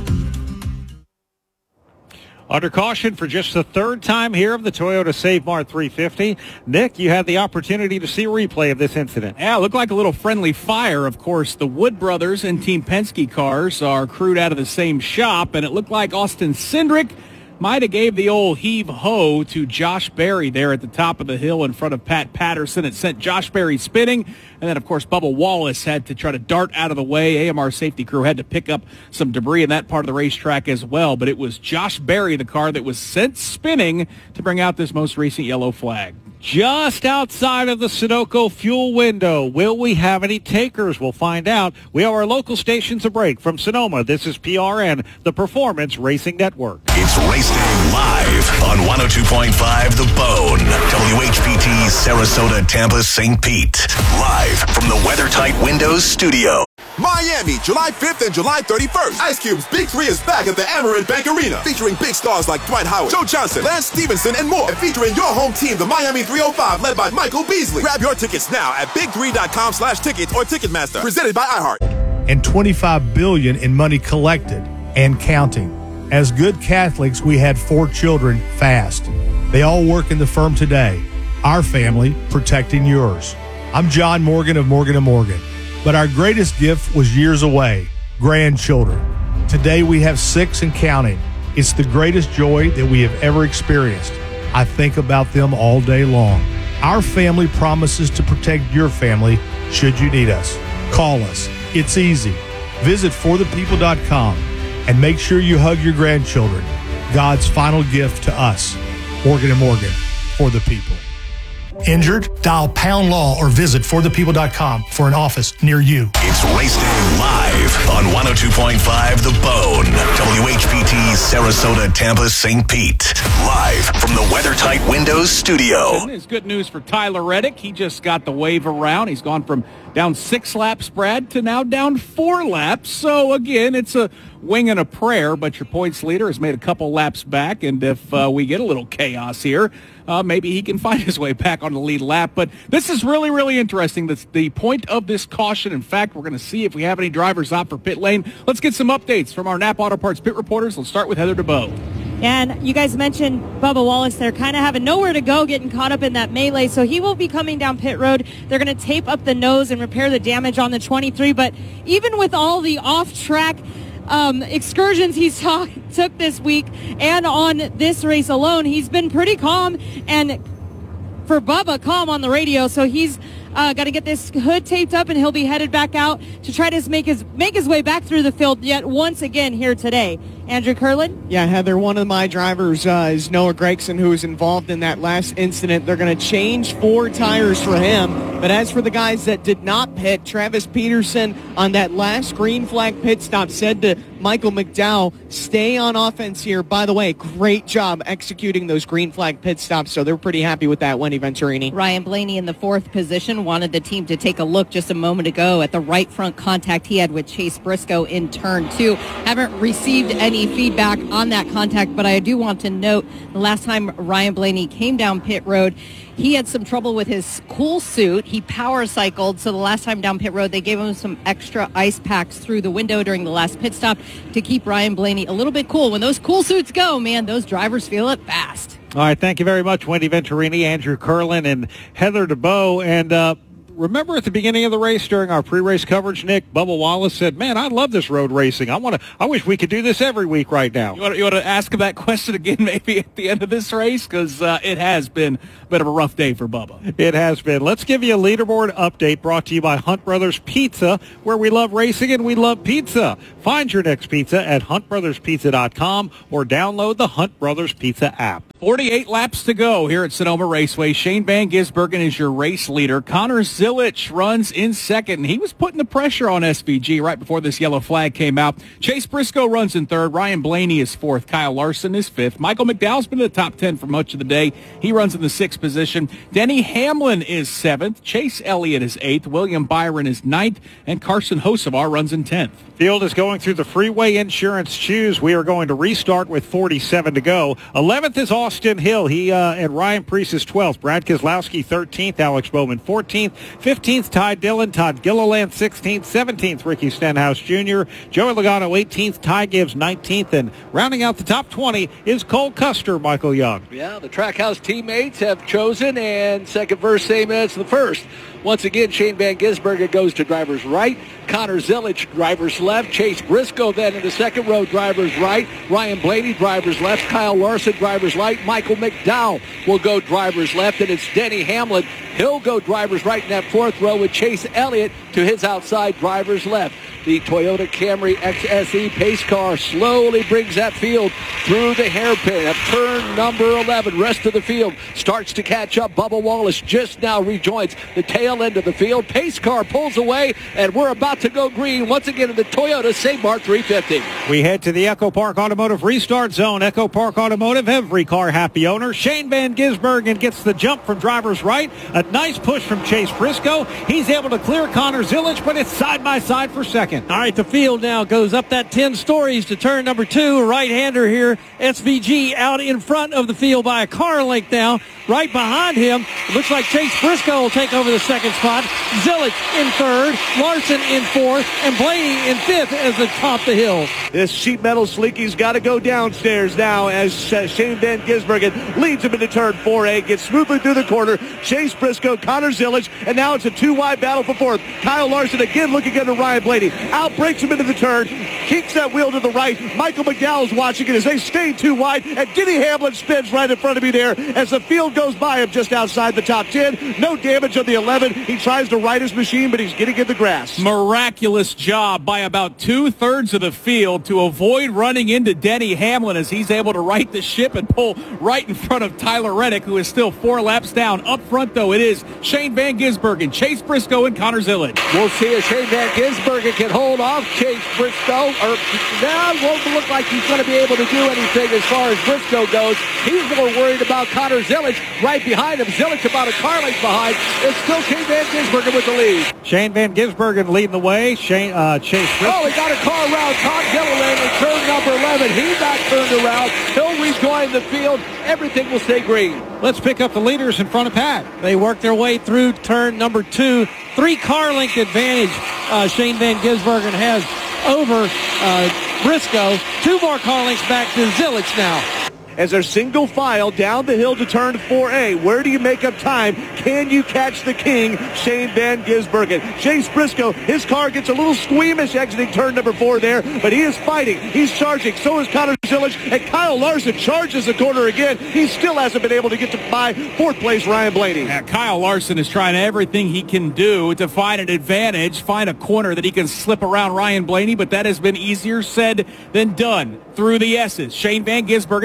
Under caution for just the third time here of the Toyota Save Mart 350. Nick, you had the opportunity to see a replay of this incident. Yeah, it looked like a little friendly fire. Of course, the Wood brothers and Team Penske cars are crewed out of the same shop, and it looked like Austin Cindric might have gave the old heave-ho to Josh Berry there at the top of the hill in front of Pat Patterson. It sent Josh Berry spinning, and then, of course, Bubba Wallace had to try to dart out of the way. AMR safety crew had to pick up some debris in that part of the racetrack as well, but it was Josh Berry, the car that was sent spinning to bring out this most recent yellow flag. Just outside of the Sunoco fuel window. Will we have any takers? We'll find out. We have our local stations a break. From Sonoma, this is PRN, the Performance Racing Network. It's Race Day Live on 102.5 The Bone. WHPT, Sarasota, Tampa, St. Pete. Live from the WeatherTight Windows studio. Miami, July 5th and July 31st. Ice Cube's Big 3 is back at the Amerant Bank Arena, featuring big stars like Dwight Howard, Joe Johnson, Lance Stevenson, and more. And featuring your home team, the Miami 305, led by Michael Beasley. Grab your tickets now at big3.com/tickets or Ticketmaster. Presented by iHeart. And $25 billion in money collected and counting. As good Catholics, we had 4 children fast. They all work in the firm today. Our family protecting yours. I'm John Morgan of Morgan & Morgan. But our greatest gift was years away, grandchildren. Today we have 6 and counting. It's the greatest joy that we have ever experienced. I think about them all day long. Our family promises to protect your family should you need us. Call us. It's easy. Visit forthepeople.com and make sure you hug your grandchildren. God's final gift to us. Morgan & Morgan, for the people. Injured? Dial Pound Law or visit forthepeople.com for an office near you. It's Race Day Live on 102.5 The Bone. WHPT, Sarasota, Tampa, St. Pete. Live from the WeatherTight Windows studio. It's good news for Tyler Reddick. He just got the wave around. He's gone from down 6 laps, Brad, to now down 4 laps. So, again, it's a wing and a prayer, but your points leader has made a couple laps back, and if we get a little chaos here, maybe he can find his way back on the lead lap. But this is really, really interesting. That's the point of this caution. In fact, we're going to see if we have any drivers out for pit lane. Let's get some updates from our Napa Auto Parts pit reporters. Let's start with Heather DeBow. And you guys mentioned Bubba Wallace there, kind of having nowhere to go, getting caught up in that melee. So he will be coming down pit road. They're going to tape up the nose and repair the damage on the 23. But even with all the off-track excursions he's took this week and on this race alone, he's been pretty calm, and for Bubba, calm on the radio. So he's got to get this hood taped up, and he'll be headed back out to try to make his way back through the field yet once again here today. Andrew Curlin? Yeah, Heather, one of my drivers is Noah Gregson, who was involved in that last incident. They're going to change 4 tires for him. But as for the guys that did not pit, Travis Peterson on that last green flag pit stop said to Michael McDowell, stay on offense here. By the way, great job executing those green flag pit stops. So they're pretty happy with that, Wendy Venturini. Ryan Blaney in the 4th position Sullivan wanted the team to take a look just a moment ago at the right front contact he had with Chase Briscoe in turn 2. Haven't received any feedback on that contact, but I do want to note the last time Ryan Blaney came down pit road, he had some trouble with his cool suit. He power cycled, so the last time down pit road, they gave him some extra ice packs through the window during the last pit stop to keep Ryan Blaney a little bit cool. When those cool suits go, man, those drivers feel it fast. All right, thank you very much, Wendy Venturini, Andrew Curlin, and Heather DeBow. And remember at the beginning of the race during our pre-race coverage, Nick, Bubba Wallace said, man, I love this road racing. I wish we could do this every week right now. You want to ask him that question again maybe at the end of this race? Because it has been a bit of a rough day for Bubba. It has been. Let's give you a leaderboard update brought to you by Hunt Brothers Pizza, where we love racing and we love pizza. Find your next pizza at huntbrotherspizza.com or download the Hunt Brothers Pizza app. 48 laps to go here at Sonoma Raceway. Shane Van Gisbergen is your race leader. Connor Zilic runs in second. He was putting the pressure on SVG right before this yellow flag came out. Chase Briscoe runs in third. Ryan Blaney is fourth. Kyle Larson is fifth. Michael McDowell's been in the top 10 for much of the day. He runs in the sixth position. Denny Hamlin is seventh. Chase Elliott is eighth. William Byron is ninth. And Carson Hocevar runs in 10th. Field is going through the Freeway Insurance Choose. We are going to restart with 47 to go. 11th is Austin Hill. He and Ryan Preece is 12th. Brad Keselowski 13th. Alex Bowman 14th. 15th, Ty Dillon. Todd Gilliland 16th. 17th, Ricky Stenhouse Jr. Joey Logano 18th. Ty Gibbs 19th. And rounding out the top 20 is Cole Custer, Michael Young. Yeah, the Trackhouse teammates have chosen, and second verse same as the first. Once again, Shane Van Gisbergen goes to driver's right. Connor Zilic, driver's left. Chase Briscoe then in the second row, driver's right. Ryan Blaney, driver's left. Kyle Larson, driver's right. Michael McDowell will go driver's left. And it's Denny Hamlin. He'll go driver's right in that fourth row with Chase Elliott to his outside driver's left. The Toyota Camry XSE pace car slowly brings that field through the hairpin of turn number 11. Rest of the field starts to catch up. Bubba Wallace just now rejoins the tail end of the field. Pace car pulls away, and we're about to go green once again in the Toyota St. 350. We head to the Echo Park Automotive Restart Zone. Echo Park Automotive, every car happy owner. Shane Van Gisbergen gets the jump from driver's right. A nice push from Chase Briscoe. He's able to clear Connor Zilic, but it's side by side for second. All right, the field now goes up that 10 stories to turn number 2. A right-hander here. SVG out in front of the field by a car length now. Right behind him, it looks like Chase Briscoe will take over the second spot. Zilic in third, Larson in fourth, and Blaney in fifth as they top the hill. This sheet metal slinky's got to go downstairs now as Shane Van Gisbergen leads him into turn 4A, gets smoothly through the corner. Chase Briscoe, Connor Zilic, and now it's a two-wide battle for fourth. Kyle Larson again looking under Ryan Blaney. Out breaks him into the turn, keeps that wheel to the right. Michael McDowell's watching it as they stay too wide, and Denny Hamlin spins right in front of me there as the field goes by him just outside the top 10. No damage on the 11. He tries to right his machine, but he's getting in the grass. Miraculous job by about two-thirds of the field to avoid running into Denny Hamlin as he's able to right the ship and pull right in front of Tyler Reddick, who is still 4 laps down. Up front, though, it is Shane Van Gisbergen, Chase Briscoe, and Connor Zilic. We'll see if Shane Van Gisbergen can hold off Chase Briscoe, or now it won't look like he's going to be able to do anything as far as Briscoe goes. He's more worried about Connor Zilic right behind him. Zilic about a car length behind. It's still Shane Van Gisbergen with the lead. Shane Van Gisbergen leading the way. Chase Briscoe. Oh, he got a car around Todd Gilliland in turn number 11. He got turned around. He'll rejoin the field. Everything will stay green. Let's pick up the leaders in front of Pat. They work their way through turn number 2. 3 car length advantage Shane Van Gisbergen has over Briscoe. 2 more car lengths back to Zilic now. As they're single file down the hill to turn 4A. Where do you make up time? Can you catch the king, Shane Van Gisbergen? Chase Briscoe, his car gets a little squeamish exiting turn number 4 there, but he is fighting. He's charging. So is Connor Zilic, and Kyle Larson charges the corner again. He still hasn't been able to get to by 4th place Ryan Blaney. Yeah, Kyle Larson is trying everything he can do to find an advantage, find a corner that he can slip around Ryan Blaney, but that has been easier said than done through the S's. Shane Van Gisbergen by a car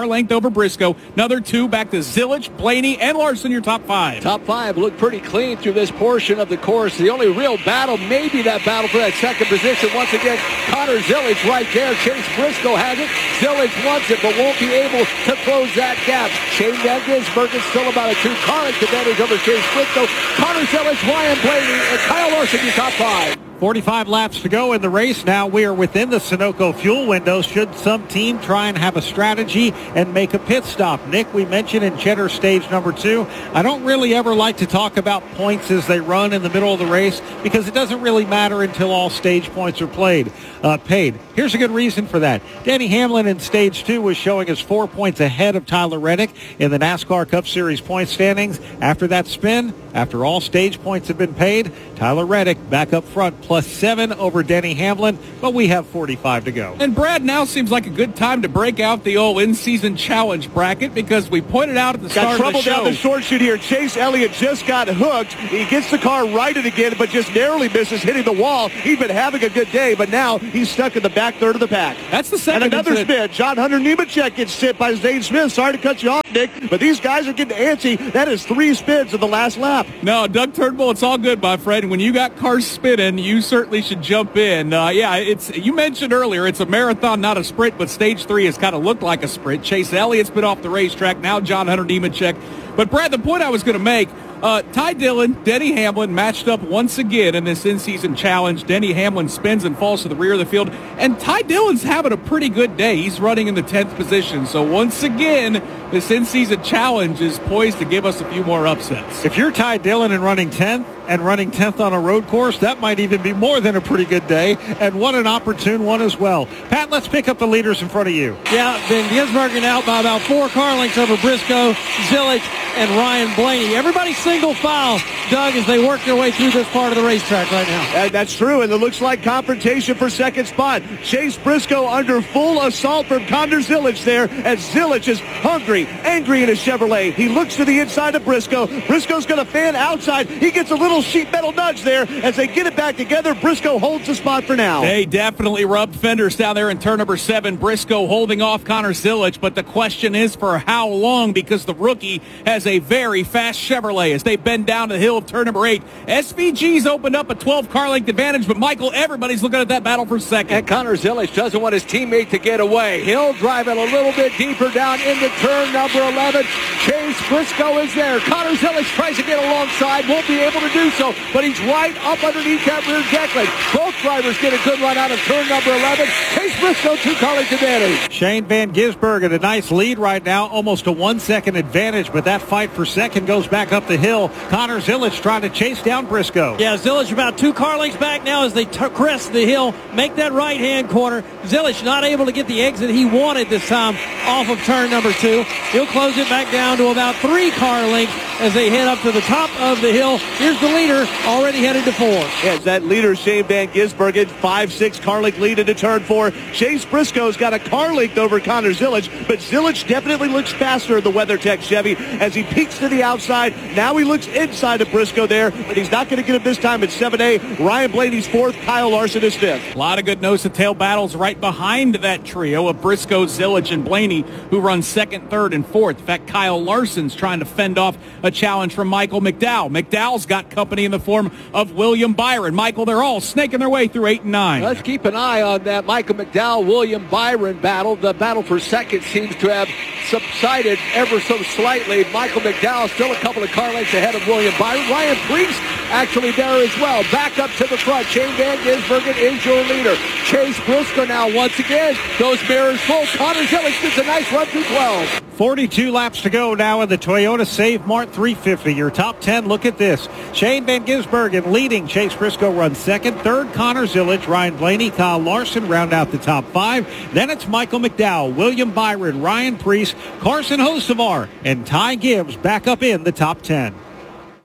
car length over Briscoe. Another 2 back to Zilich, Blaney, and Larson, your top 5. Top 5 look pretty clean through this portion of the course. The only real battle, maybe that battle for that second position. Once again, Connor Zilich right there. Chase Briscoe has it. Zilich wants it, but won't be able to close that gap. Shane Van Gisbergen still about a 2-car length advantage over Chase Briscoe. Connor Zilich, Ryan Blaney, and Kyle Larson, your top 5. 45 laps to go in the race. Now we are within the Sunoco fuel window. Should some team try and have a strategy and make a pit stop? Nick, we mentioned in Cheddar stage number 2, I don't really ever like to talk about points as they run in the middle of the race because it doesn't really matter until all stage points are paid. Here's a good reason for that. Denny Hamlin in stage 2 was showing us 4 points ahead of Tyler Reddick in the NASCAR Cup Series point standings. After that spin, after all stage points have been paid, Tyler Reddick back up front, +7 over Denny Hamlin, but we have 45 to go. And Brad, now seems like a good time to break out the old in-season challenge bracket because we pointed out at the start of the show. Got trouble down the short chute here. Chase Elliott just got hooked. He gets the car righted again, but just narrowly misses hitting the wall. He's been having a good day, but now he's stuck in the back third of the pack. That's the second. And another spin. John Hunter Nemechek gets hit by Zane Smith. Sorry to cut you off, Nick, but these guys are getting antsy. That is 3 spins in the last lap. No, Doug Turnbull, it's all good, my friend. When you got cars spinning, you certainly should jump in. You mentioned earlier, it's a marathon, not a sprint, but stage 3 has kind of looked like a sprint. Chase Elliott's been off the racetrack. Now John Hunter Nemechek. But, Brad, the point I was going to make, Ty Dillon, Denny Hamlin matched up once again in this in-season challenge. Denny Hamlin spins and falls to the rear of the field. And Ty Dillon's having a pretty good day. He's running in the 10th position. So once again, this in-season challenge is poised to give us a few more upsets. If you're Ty Dillon and running 10th and running 10th on a road course, that might even be more than a pretty good day. And what an opportune one as well. Pat, let's pick up the leaders in front of you. Yeah, Van Gisbergen out by about 4 car lengths over Briscoe, Zilich, and Ryan Blaney. Everybody's single file, Doug, as they work their way through this part of the racetrack right now. That's true, and it looks like confrontation for second spot. Chase Briscoe under full assault from Connor Zilich there, as Zilich is hungry, angry in his Chevrolet. He looks to the inside of Briscoe. Briscoe's going to fan outside. He gets a little sheet metal nudge there. As they get it back together, Briscoe holds the spot for now. They definitely rubbed fenders down there in turn number 7. Briscoe holding off Connor Zilich, but the question is for how long, because the rookie has a very fast Chevrolet as they bend down the hill of turn number 8. SVG's opened up a 12-car length advantage, but Michael, everybody's looking at that battle for second. And Connor Zilich doesn't want his teammate to get away. He'll drive it a little bit deeper down into turn number 11. Chase Briscoe is there. Connor Zilich tries to get alongside, won't be able to do so, but he's right up underneath that rear decklet. Both drivers get a good run out of turn number 11. Chase Briscoe, 2-car length advantage. Shane Van Gisbergen, a nice lead right now, almost a 1-second advantage, but that fight for second goes back up the hill. Connor Zilich trying to chase down Briscoe. Yeah, Zilich about 2 car lengths back now as they crest the hill, make that right-hand corner. Zilich not able to get the exit he wanted this time off of turn number 2. He'll close it back down to about 3 car lengths as they head up to the top of the hill. Here's the leader already headed to 4. Yes, that leader, Shane Van Gisbergen, 5-6 car length lead into turn 4. Chase Briscoe's got a car length over Connor Zilich, but Zilich definitely looks faster in the WeatherTech Chevy as he peeks to the outside. Now he looks inside of Briscoe there, but he's not going to get him this time at 7A. Ryan Blaney's 4th, Kyle Larson is 5th. A lot of good nose-to-tail battles right behind that trio of Briscoe, Zilich, and Blaney, who run 2nd, 3rd, and 4th. In fact, Kyle Larson's trying to fend off a challenge from Michael McDowell. McDowell's got company in the form of William Byron. Michael, they're all snaking their way through 8 and 9. Let's keep an eye on that Michael McDowell, William Byron battle. The battle for second seems to have subsided ever so slightly. Michael McDowell still a couple of car lengths ahead of William Byron. Ryan Priest actually there as well. Back up to the front. Shane Van Gisbergen is your leader. Chase Briscoe now once again. Those mirrors full. Connor Zilich gets a nice run through 12. 42 laps to go now in the Toyota Save Mart 350. Your top 10, look at this. Shane Van Gisbergen leading. Chase Briscoe runs 2nd. 3rd, Connor Zilich. Ryan Blaney, Kyle Larson round out the top 5. Then it's Michael McDowell, William Byron, Ryan Priest, Carson Hocevar, and Ty Gibbs back up in the top 10.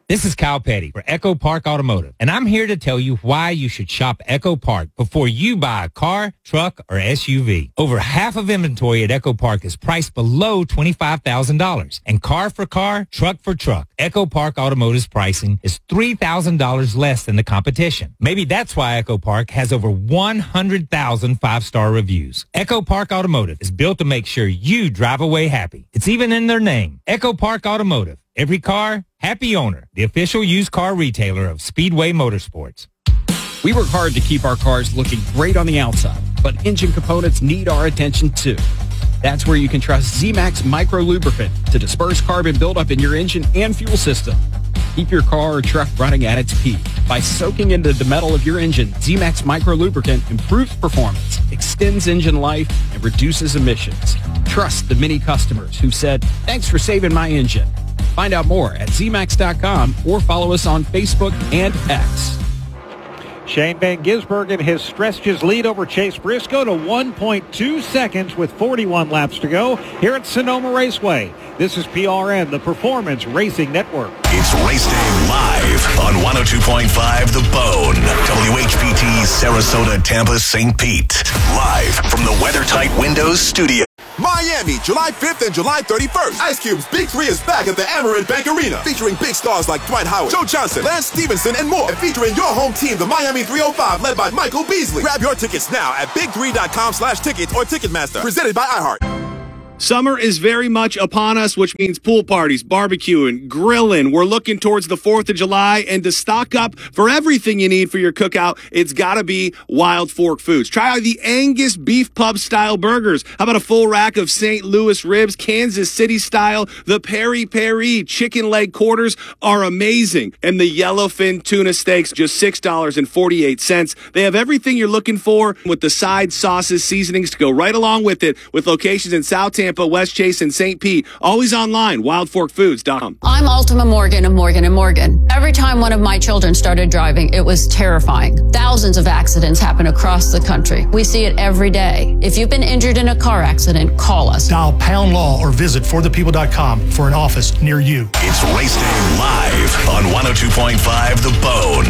This is Kyle Petty for Echo Park Automotive, and I'm here to tell you why you should shop Echo Park before you buy a car, truck, or SUV. Over half of inventory at Echo Park is priced below $25,000, and car for car, truck for truck, Echo Park Automotive's pricing is $3,000 less than the competition. Maybe that's why Echo Park has over 100,000 five-star reviews. Echo Park Automotive is built to make sure you drive away happy. It's even in their name, Echo Park Automotive. Every car, happy owner. The official used car retailer of Speedway Motorsports. We work hard to keep our cars looking great on the outside, but engine components need our attention too. That's where you can trust Z-Max Micro Lubricant to disperse carbon buildup in your engine and fuel system. Keep your car or truck running at its peak. By soaking into the metal of your engine, Z-Max Micro Lubricant improves performance, extends engine life, and reduces emissions. Trust the many customers who said, "Thanks for saving my engine." Find out more at zmax.com or follow us on Facebook and X. Shane Van Gisbergen has stretched his lead over Chase Briscoe to 1.2 seconds with 41 laps to go here at Sonoma Raceway. This is PRN, the Performance Racing Network. It's Race Day live on 102.5 The Bone, WHPT, Sarasota, Tampa, St. Pete. Live from the WeatherTight Windows studio. Miami, July 5th and July 31st. Ice Cube's Big 3 is back at the Amerant Bank Arena, featuring big stars like Dwight Howard, Joe Johnson, Lance Stevenson, and more. And featuring your home team, the Miami 305, led by Michael Beasley. Grab your tickets now at big3.com/tickets or Ticketmaster. Presented by iHeart. Summer is very much upon us, which means pool parties, barbecuing, grilling. We're looking towards the 4th of July, and to stock up for everything you need for your cookout, it's got to be Wild Fork Foods. Try out the Angus Beef Pub style burgers. How about a full rack of St. Louis ribs, Kansas City style? The Peri Peri chicken leg quarters are amazing. And the yellowfin tuna steaks, just $6.48. They have everything you're looking for with the side sauces, seasonings to go right along with it, with locations in South Tampa, West Chase, and St. Pete. Always online, wildforkfoods.com. I'm Ultima Morgan of Morgan & Morgan. Every time one of my children started driving, it was terrifying. Thousands of accidents happen across the country. We see it every day. If you've been injured in a car accident, call us. Dial Pound Law or visit forthepeople.com for an office near you. It's Race Day live on 102.5 The Bone,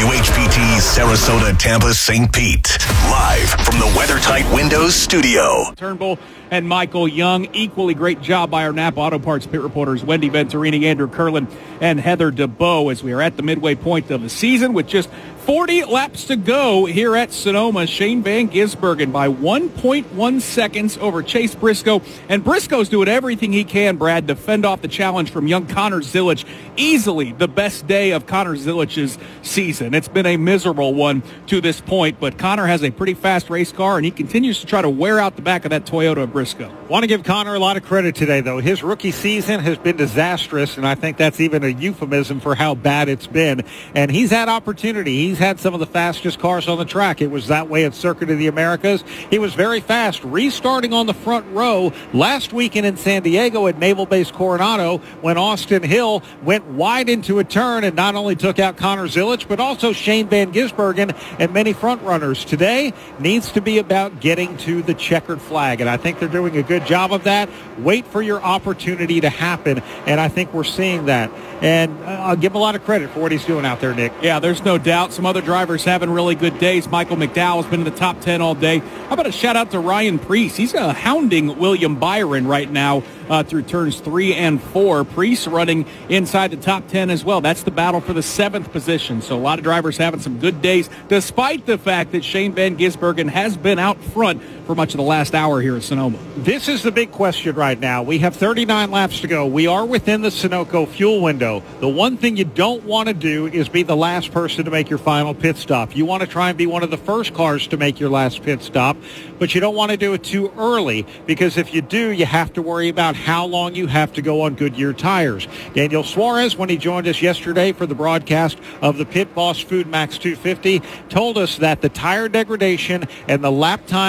WHPT, Sarasota, Tampa, St. Pete. Live from the WeatherTight Windows studio. Turnbull and Michael Young. Equally great job by our Napa Auto Parts pit reporters Wendy Venturini, Andrew Curlin, and Heather DeBoe as we are at the midway point of the season with just 40 laps to go here at Sonoma. Shane Van Gisbergen by 1.1 seconds over Chase Briscoe. And Briscoe's doing everything he can, Brad, to fend off the challenge from young Connor Zilic. Easily the best day of Connor Zilic's season. It's been a miserable one to this point, but Connor has a pretty fast race car, and he continues to try to wear out the back of that Toyota of Briscoe. Want to give Connor a lot of credit today, though. His rookie season has been disastrous, and I think that's even a euphemism for how bad it's been. And he's had opportunity. He's had some of the fastest cars on the track. It was that way at Circuit of the Americas. He was very fast, restarting on the front row last weekend in San Diego at Naval Base Coronado when Austin Hill went wide into a turn and not only took out Connor Zilic, but also Shane Van Gisbergen and many front runners. Today needs to be about getting to the checkered flag, and I think they're doing a good job of that. Wait for your opportunity to happen, and I think we're seeing that. And I'll give him a lot of credit for what he's doing out there, Nick. Yeah, there's no doubt. Some other drivers having really good days. Michael McDowell's been in the top 10 all day. How about a shout-out to Ryan Preece? He's hounding William Byron right now through turns 3 and 4. Preece running inside the top 10 as well. That's the battle for the 7th position. So a lot of drivers having some good days, despite the fact that Shane Van Gisbergen has been out front for much of the last hour here at Sonoma. This is the big question right now. We have 39 laps to go. We are within the Sunoco fuel window. The one thing you don't want to do is be the last person to make your final pit stop. You want to try and be one of the first cars to make your last pit stop, but you don't want to do it too early, because if you do, you have to worry about how long you have to go on Goodyear tires. Daniel Suarez, when he joined us yesterday for the broadcast of the Pit Boss Food Max 250, told us that the tire degradation and the lap time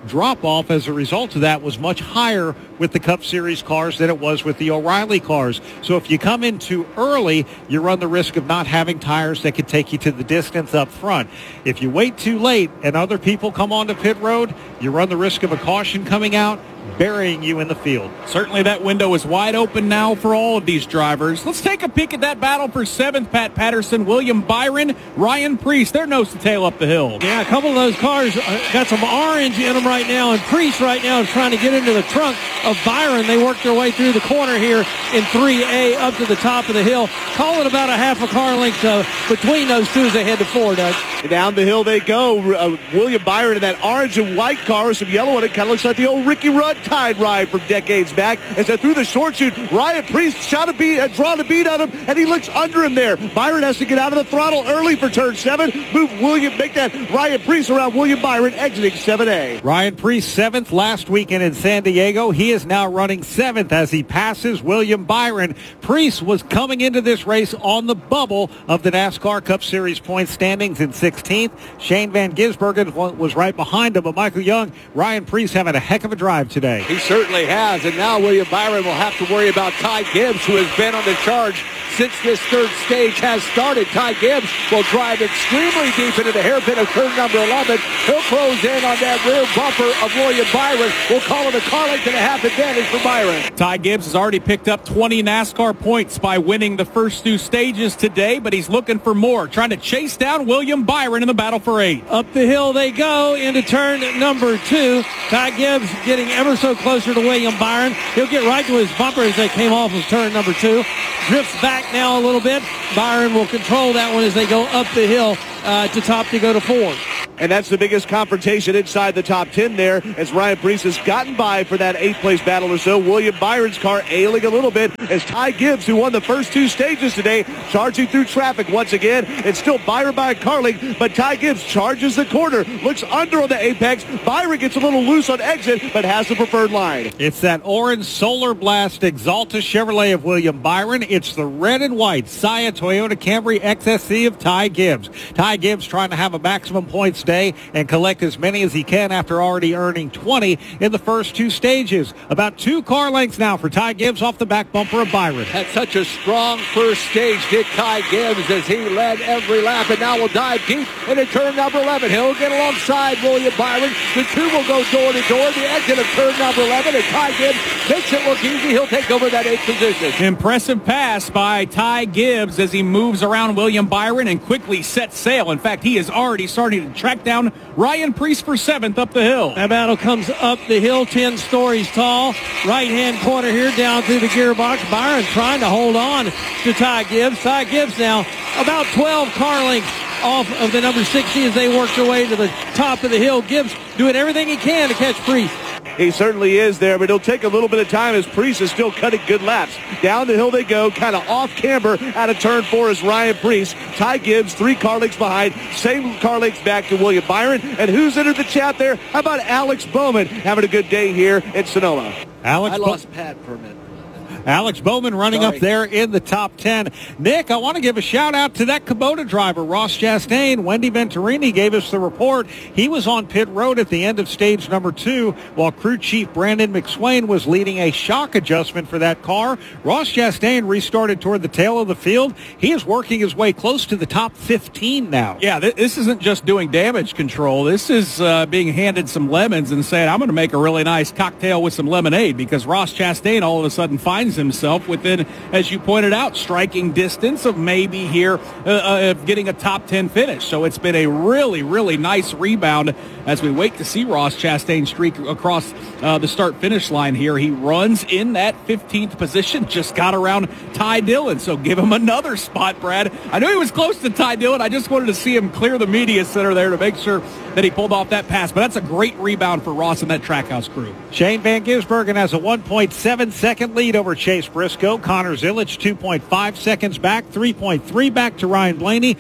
drop-off as a result of that was much higher with the Cup Series cars than it was with the O'Reilly cars. So if you come in too early, you run the risk of not having tires that could take you to the distance up front. If you wait too late and other people come onto pit road, you run the risk of a caution coming out, burying you in the field. Certainly that window is wide open now for all of these drivers. Let's take a peek at that battle for 7th. Pat Patterson, William Byron, Ryan Preece. They're nose to tail up the hill. Yeah, a couple of those cars got some orange in them right now, and Preece right now is trying to get into the trunk of Byron. They work their way through the corner here in 3A up to the top of the hill. Call it about a half a car length between those two as they head to 4, Doug. Down the hill they go. William Byron in that orange and white car with some yellow on it. Kind of looks like the old Ricky Rudd Tide ride from decades back. As they're through the short chute, Ryan Preece drawn a bead on him, and he looks under him there. Byron has to get out of the throttle early for turn 7. Make that Ryan Preece around William Byron exiting 7A. Ryan Preece 7th last weekend in San Diego. He is now running 7th as he passes William Byron. Preece was coming into this race on the bubble of the NASCAR Cup Series point standings in 16th. Shane Van Gisbergen was right behind him, but Michael Young, Ryan Preece having a heck of a drive today. He certainly has, and now William Byron will have to worry about Ty Gibbs, who has been on the charge since this third stage has started. Ty Gibbs will drive extremely deep into the hairpin of turn number 11. He'll close in on that rear bumper of William Byron. We'll call it a car length and a half advantage for Byron. Ty Gibbs has already picked up 20 NASCAR points by winning the first 2 stages today, but he's looking for more, trying to chase down William Byron in the battle for 8. Up the hill they go into turn number 2. Ty Gibbs getting ever so closer to William Byron. He'll get right to his bumper as they came off of turn number 2. Drifts back now a little bit. Byron will control that one as they go up the hill to top to go to 4. And that's the biggest confrontation inside the top 10 there, as Ryan Preece has gotten by for that 8th place battle or so. William Byron's car ailing a little bit as Ty Gibbs, who won the first 2 stages today, charging through traffic once again. It's still Byron by a car length, but Ty Gibbs charges the corner, looks under on the apex. Byron gets a little loose on exit, but has the preferred line. It's that orange Solar Blast Exalta Chevrolet of William Byron. It's the red and white Sia Toyota Camry XSC of Ty Gibbs. Ty Gibbs trying to have a maximum points day and collect as many as he can after already earning 20 in the first 2 stages. About 2 car lengths now for Ty Gibbs off the back bumper of Byron. Had such a strong first stage, did Ty Gibbs, as he led every lap, and now will dive deep into turn number 11. He'll get alongside William Byron. The 2 will go door to door. The exit of turn number 11, and Ty Gibbs makes it look easy. He'll take over that 8th position. Impressive pass by Ty Gibbs as he moves around William Byron and quickly sets sail. In fact, he is already starting to track down Ryan Preece for 7th up the hill. That battle comes up the hill, 10 stories tall. Right-hand corner here down through the gearbox. Byron trying to hold on to Ty Gibbs. Ty Gibbs now about 12 car lengths off of the number 60 as they work their way to the top of the hill. Gibbs doing everything he can to catch Preece. He certainly is there, but it'll take a little bit of time as Preece is still cutting good laps. Down the hill they go, kind of off camber out of turn 4 is Ryan Preece. Ty Gibbs, 3 car lengths behind, same car lengths back to William Byron. And who's entered the chat there? How about Alex Bowman having a good day here in Sonoma? I lost Pat for a minute. Alex Bowman running up there in the top 10. Nick, I want to give a shout out to that Kubota driver, Ross Chastain. Wendy Venturini gave us the report. He was on pit road at the end of stage number 2 while crew chief Brandon McSwain was leading a shock adjustment for that car. Ross Chastain restarted toward the tail of the field. He is working his way close to the top 15 now. Yeah, this isn't just doing damage control. This is being handed some lemons and saying, I'm going to make a really nice cocktail with some lemonade, because Ross Chastain all of a sudden finds himself within, as you pointed out, striking distance of maybe here getting a top 10 finish. So it's been a really, really nice rebound as we wait to see Ross Chastain streak across the start-finish line here. He runs in that 15th position, just got around Ty Dillon. So give him another spot, Brad. I knew he was close to Ty Dillon. I just wanted to see him clear the media center there to make sure that he pulled off that pass. But that's a great rebound for Ross and that Trackhouse crew. Shane Van Gisbergen has a 1.7-second lead over Chase Briscoe. Connor Zilic 2.5 seconds back, 3.3 back to Ryan Blaney,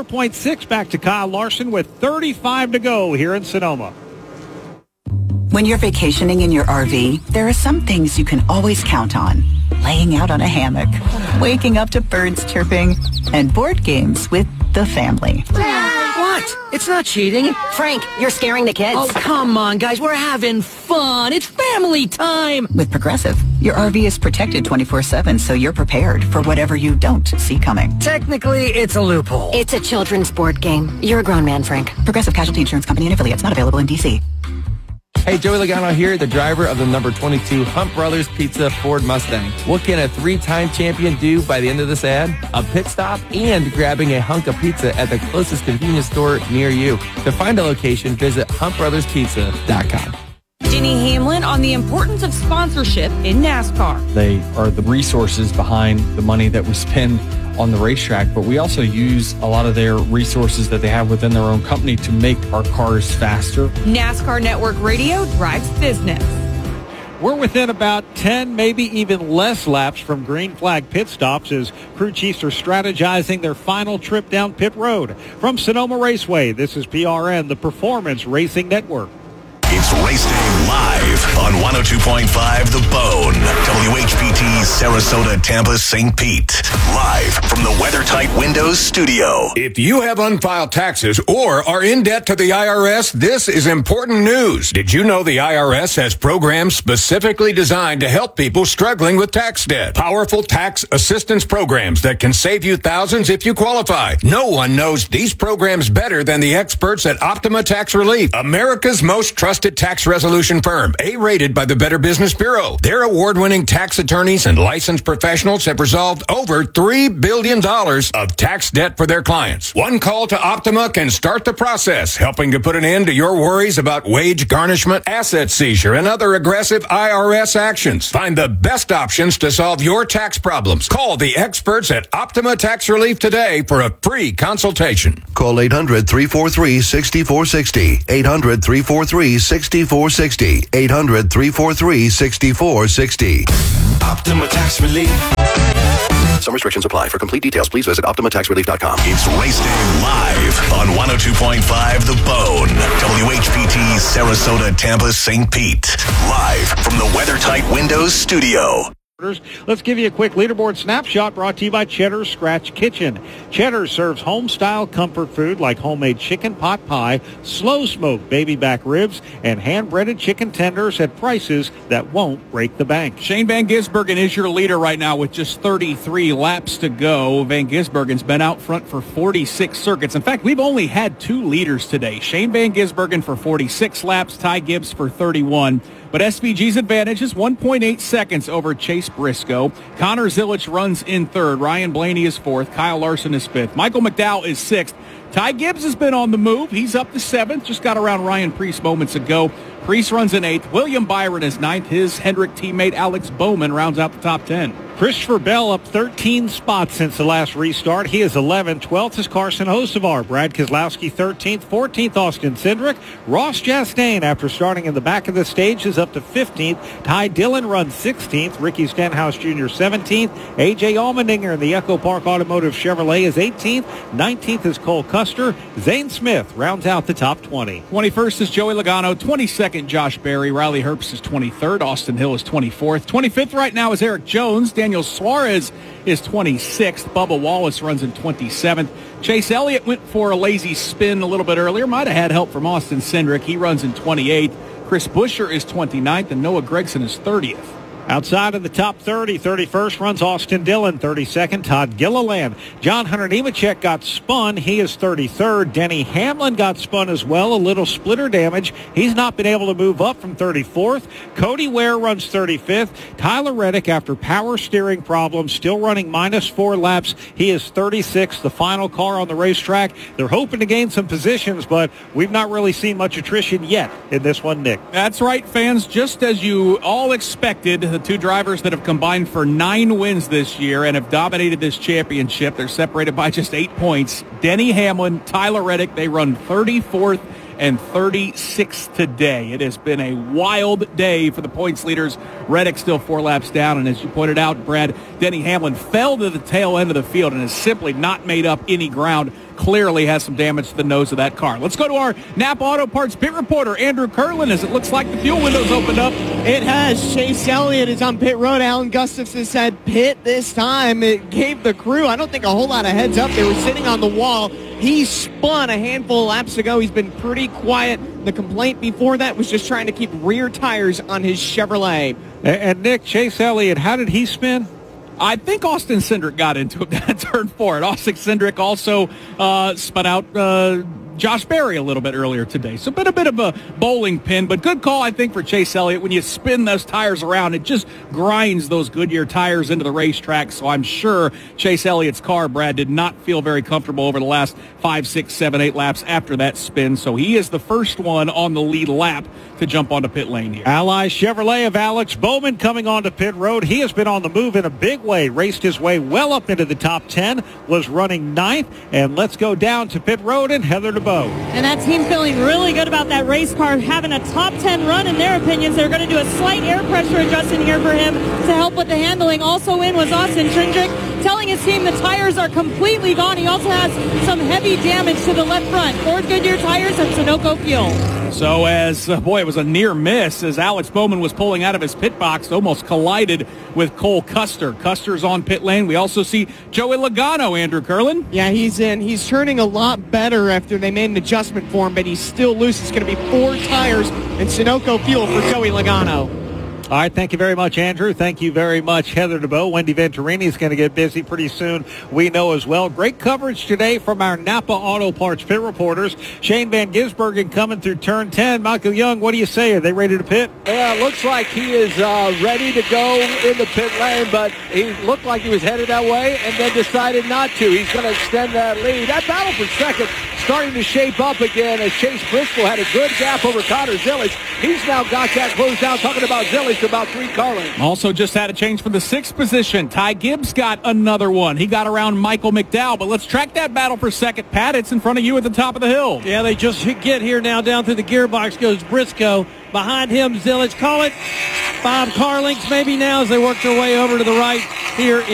4.6 back to Kyle Larson with 35 to go here in Sonoma. When you're vacationing in your RV, there are some things you can always count on. Laying out on a hammock, waking up to birds chirping, and board games with the family. Dad, What? It's not cheating. Frank, you're scaring the kids. Oh, come on, guys. We're having fun. It's family time. With Progressive, your RV is protected 24/7, so you're prepared for whatever you don't see coming. Technically, it's a loophole. It's a children's board game. You're a grown man, Frank. Progressive Casualty Insurance Company and affiliates, not available in D.C. Hey, Joey Logano here, the driver of the number 22 Hunt Brothers Pizza Ford Mustang. What can a 3-time champion do by the end of this ad? A pit stop and grabbing a hunk of pizza at the closest convenience store near you. To find a location, visit huntbrotherspizza.com. Denny Hamlin on the importance of sponsorship in NASCAR. They are the resources behind the money that we spend on the racetrack, but we also use a lot of their resources that they have within their own company to make our cars faster. NASCAR Network Radio drives business. We're within about 10, maybe even less laps from green flag pit stops as crew chiefs are strategizing their final trip down pit road. From Sonoma Raceway, this is PRN, the Performance Racing Network. It's Race Day live on 102.5 The Bone. WHPT, Sarasota, Tampa, St. Pete. Live from the WeatherTight Windows studio. If you have unfiled taxes or are in debt to the IRS, this is important news. Did you know the IRS has programs specifically designed to help people struggling with tax debt? Powerful tax assistance programs that can save you thousands if you qualify. No one knows these programs better than the experts at Optima Tax Relief, America's most trusted tax resolution firm, A-rated by the Better Business Bureau. Their award-winning tax attorneys and licensed professionals have resolved over $3 billion of tax debt for their clients. One call to Optima can start the process, helping to put an end to your worries about wage garnishment, asset seizure, and other aggressive IRS actions. Find the best options to solve your tax problems. Call the experts at Optima Tax Relief today for a free consultation. Call 800-343-6460. 800-343-6460. 800-343-6460. Optima Tax Relief. Some restrictions apply. For complete details, please visit OptimaTaxRelief.com. It's Race Day live on 102.5 The Bone. WHPT, Sarasota, Tampa, St. Pete. Live from the WeatherTight Windows studio. Let's give you a quick leaderboard snapshot brought to you by Cheddar's Scratch Kitchen. Cheddar serves home-style comfort food like homemade chicken pot pie, slow-smoked baby back ribs, and hand-breaded chicken tenders at prices that won't break the bank. Shane Van Gisbergen is your leader right now with just 33 laps to go. Van Gisbergen's been out front for 46 circuits. In fact, we've only had 2 leaders today. Shane Van Gisbergen for 46 laps, Ty Gibbs for 31. But SVG's advantage is 1.8 seconds over Chase Briscoe. Connor Zilic runs in third. Ryan Blaney is fourth. Kyle Larson is fifth. Michael McDowell is sixth. Ty Gibbs has been on the move. He's up to seventh. Just got around Ryan Preece moments ago. Preece runs in eighth. William Byron is ninth. His Hendrick teammate Alex Bowman rounds out the top 10. Christopher Bell up 13 spots since the last restart. He is 11th. 12th is Carson Hocevar. Brad Keselowski 13th. 14th, Austin Cindric. Ross Chastain, after starting in the back of the stage, is up to 15th. Ty Dillon runs 16th. Ricky Stenhouse Jr. 17th. A.J. Allmendinger in the Echo Park Automotive Chevrolet is 18th. 19th is Cole Custer. Zane Smith rounds out the top 20. 21st is Joey Logano. 22nd, Josh Berry. Riley Herbst is 23rd. Austin Hill is 24th. 25th right now is Eric Jones. Daniel Suarez is 26th. Bubba Wallace runs in 27th. Chase Elliott went for a lazy spin a little bit earlier. Might have had help from Austin Cindric. He runs in 28th. Chris Buescher is 29th, and Noah Gragson is 30th. Outside of the top 30, 31st runs Austin Dillon, 32nd, Todd Gilliland. John Hunter Nemechek got spun. He is 33rd. Denny Hamlin got spun as well, a little splitter damage. He's not been able to move up from 34th. Cody Ware runs 35th. Tyler Reddick, after power steering problems, still running -4 laps. He is 36th, the final car on the racetrack. They're hoping to gain some positions, but we've not really seen much attrition yet in this one, Nick. That's right, fans. Just as you all expected, the 2 drivers that have combined for 9 wins this year and have dominated this championship, they're separated by just 8 points. Denny Hamlin, Tyler Reddick, they run 34th and 36th today. It has been a wild day for the points leaders. Reddick still 4 laps down, and as you pointed out, Brad, Denny Hamlin fell to the tail end of the field and has simply not made up any ground. clearly has some damage to the nose of that car. Let's go to our Napa Auto Parts pit reporter, Andrew Curlin, as it looks like the fuel window's opened up. It has. Chase Elliott is on pit road. Alan Gustafson said pit this time. It gave the crew, I don't think, a whole lot of heads up. They were sitting on the wall. He spun a handful of laps ago. He's been pretty quiet. The complaint before that was just trying to keep rear tires on his Chevrolet. And Nick, Chase Elliott, how did he spin? I think Austin Cindric got into it at turn 4. And Austin Cindric also spun out Josh Berry a little bit earlier today. So a bit of a bowling pin, but good call, I think, for Chase Elliott. When you spin those tires around, it just grinds those Goodyear tires into the racetrack. So I'm sure Chase Elliott's car, Brad, did not feel very comfortable over the last 5, 6, 7, 8 laps after that spin. So he is the first one on the lead lap to jump onto pit lane here. Ally Chevrolet of Alex Bowman coming onto pit road. He has been on the move in a big way, raced his way well up into the top 10, was running 9th, and let's go down to pit road and Heather DeBow. And that team feeling really good about that race car having a top 10 run in their opinions. They're going to do a slight air pressure adjustment here for him to help with the handling. Also in was Austin Cindric, telling his team the tires are completely gone. He also has some heavy damage to the left front. Ford Goodyear tires and Sunoco fuel. So it was a near miss as Alex Bowman was pulling out of his pit box, almost collided with Cole Custer. Custer's on pit lane. We also see Joey Logano, Andrew Curlin. Yeah, he's in. He's turning a lot better after they made an adjustment for him, but he's still loose. It's going to be 4 tires and Sunoco fuel for Joey Logano. All right, thank you very much, Andrew. Thank you very much, Heather DeBow. Wendy Venturini is going to get busy pretty soon, we know as well. Great coverage today from our Napa Auto Parts pit reporters. Shane Van Gisbergen coming through turn 10. Michael Young, what do you say? Are they ready to pit? Yeah, it looks like he is ready to go in the pit lane, but he looked like he was headed that way and then decided not to. He's going to extend that lead. That battle for second starting to shape up again as Chase Briscoe had a good gap over Connor Zilisch. He's now got that closed down, talking about Zilisch about 3 car lengths. Also just had a change for the 6th position. Ty Gibbs got another one. He got around Michael McDowell, but let's track that battle for second. Pat, it's in front of you at the top of the hill. Yeah, they just get here now. Down through the gearbox goes Briscoe. Behind him, Zilisch. Call it 5 car lengths maybe now as they work their way over to the right here.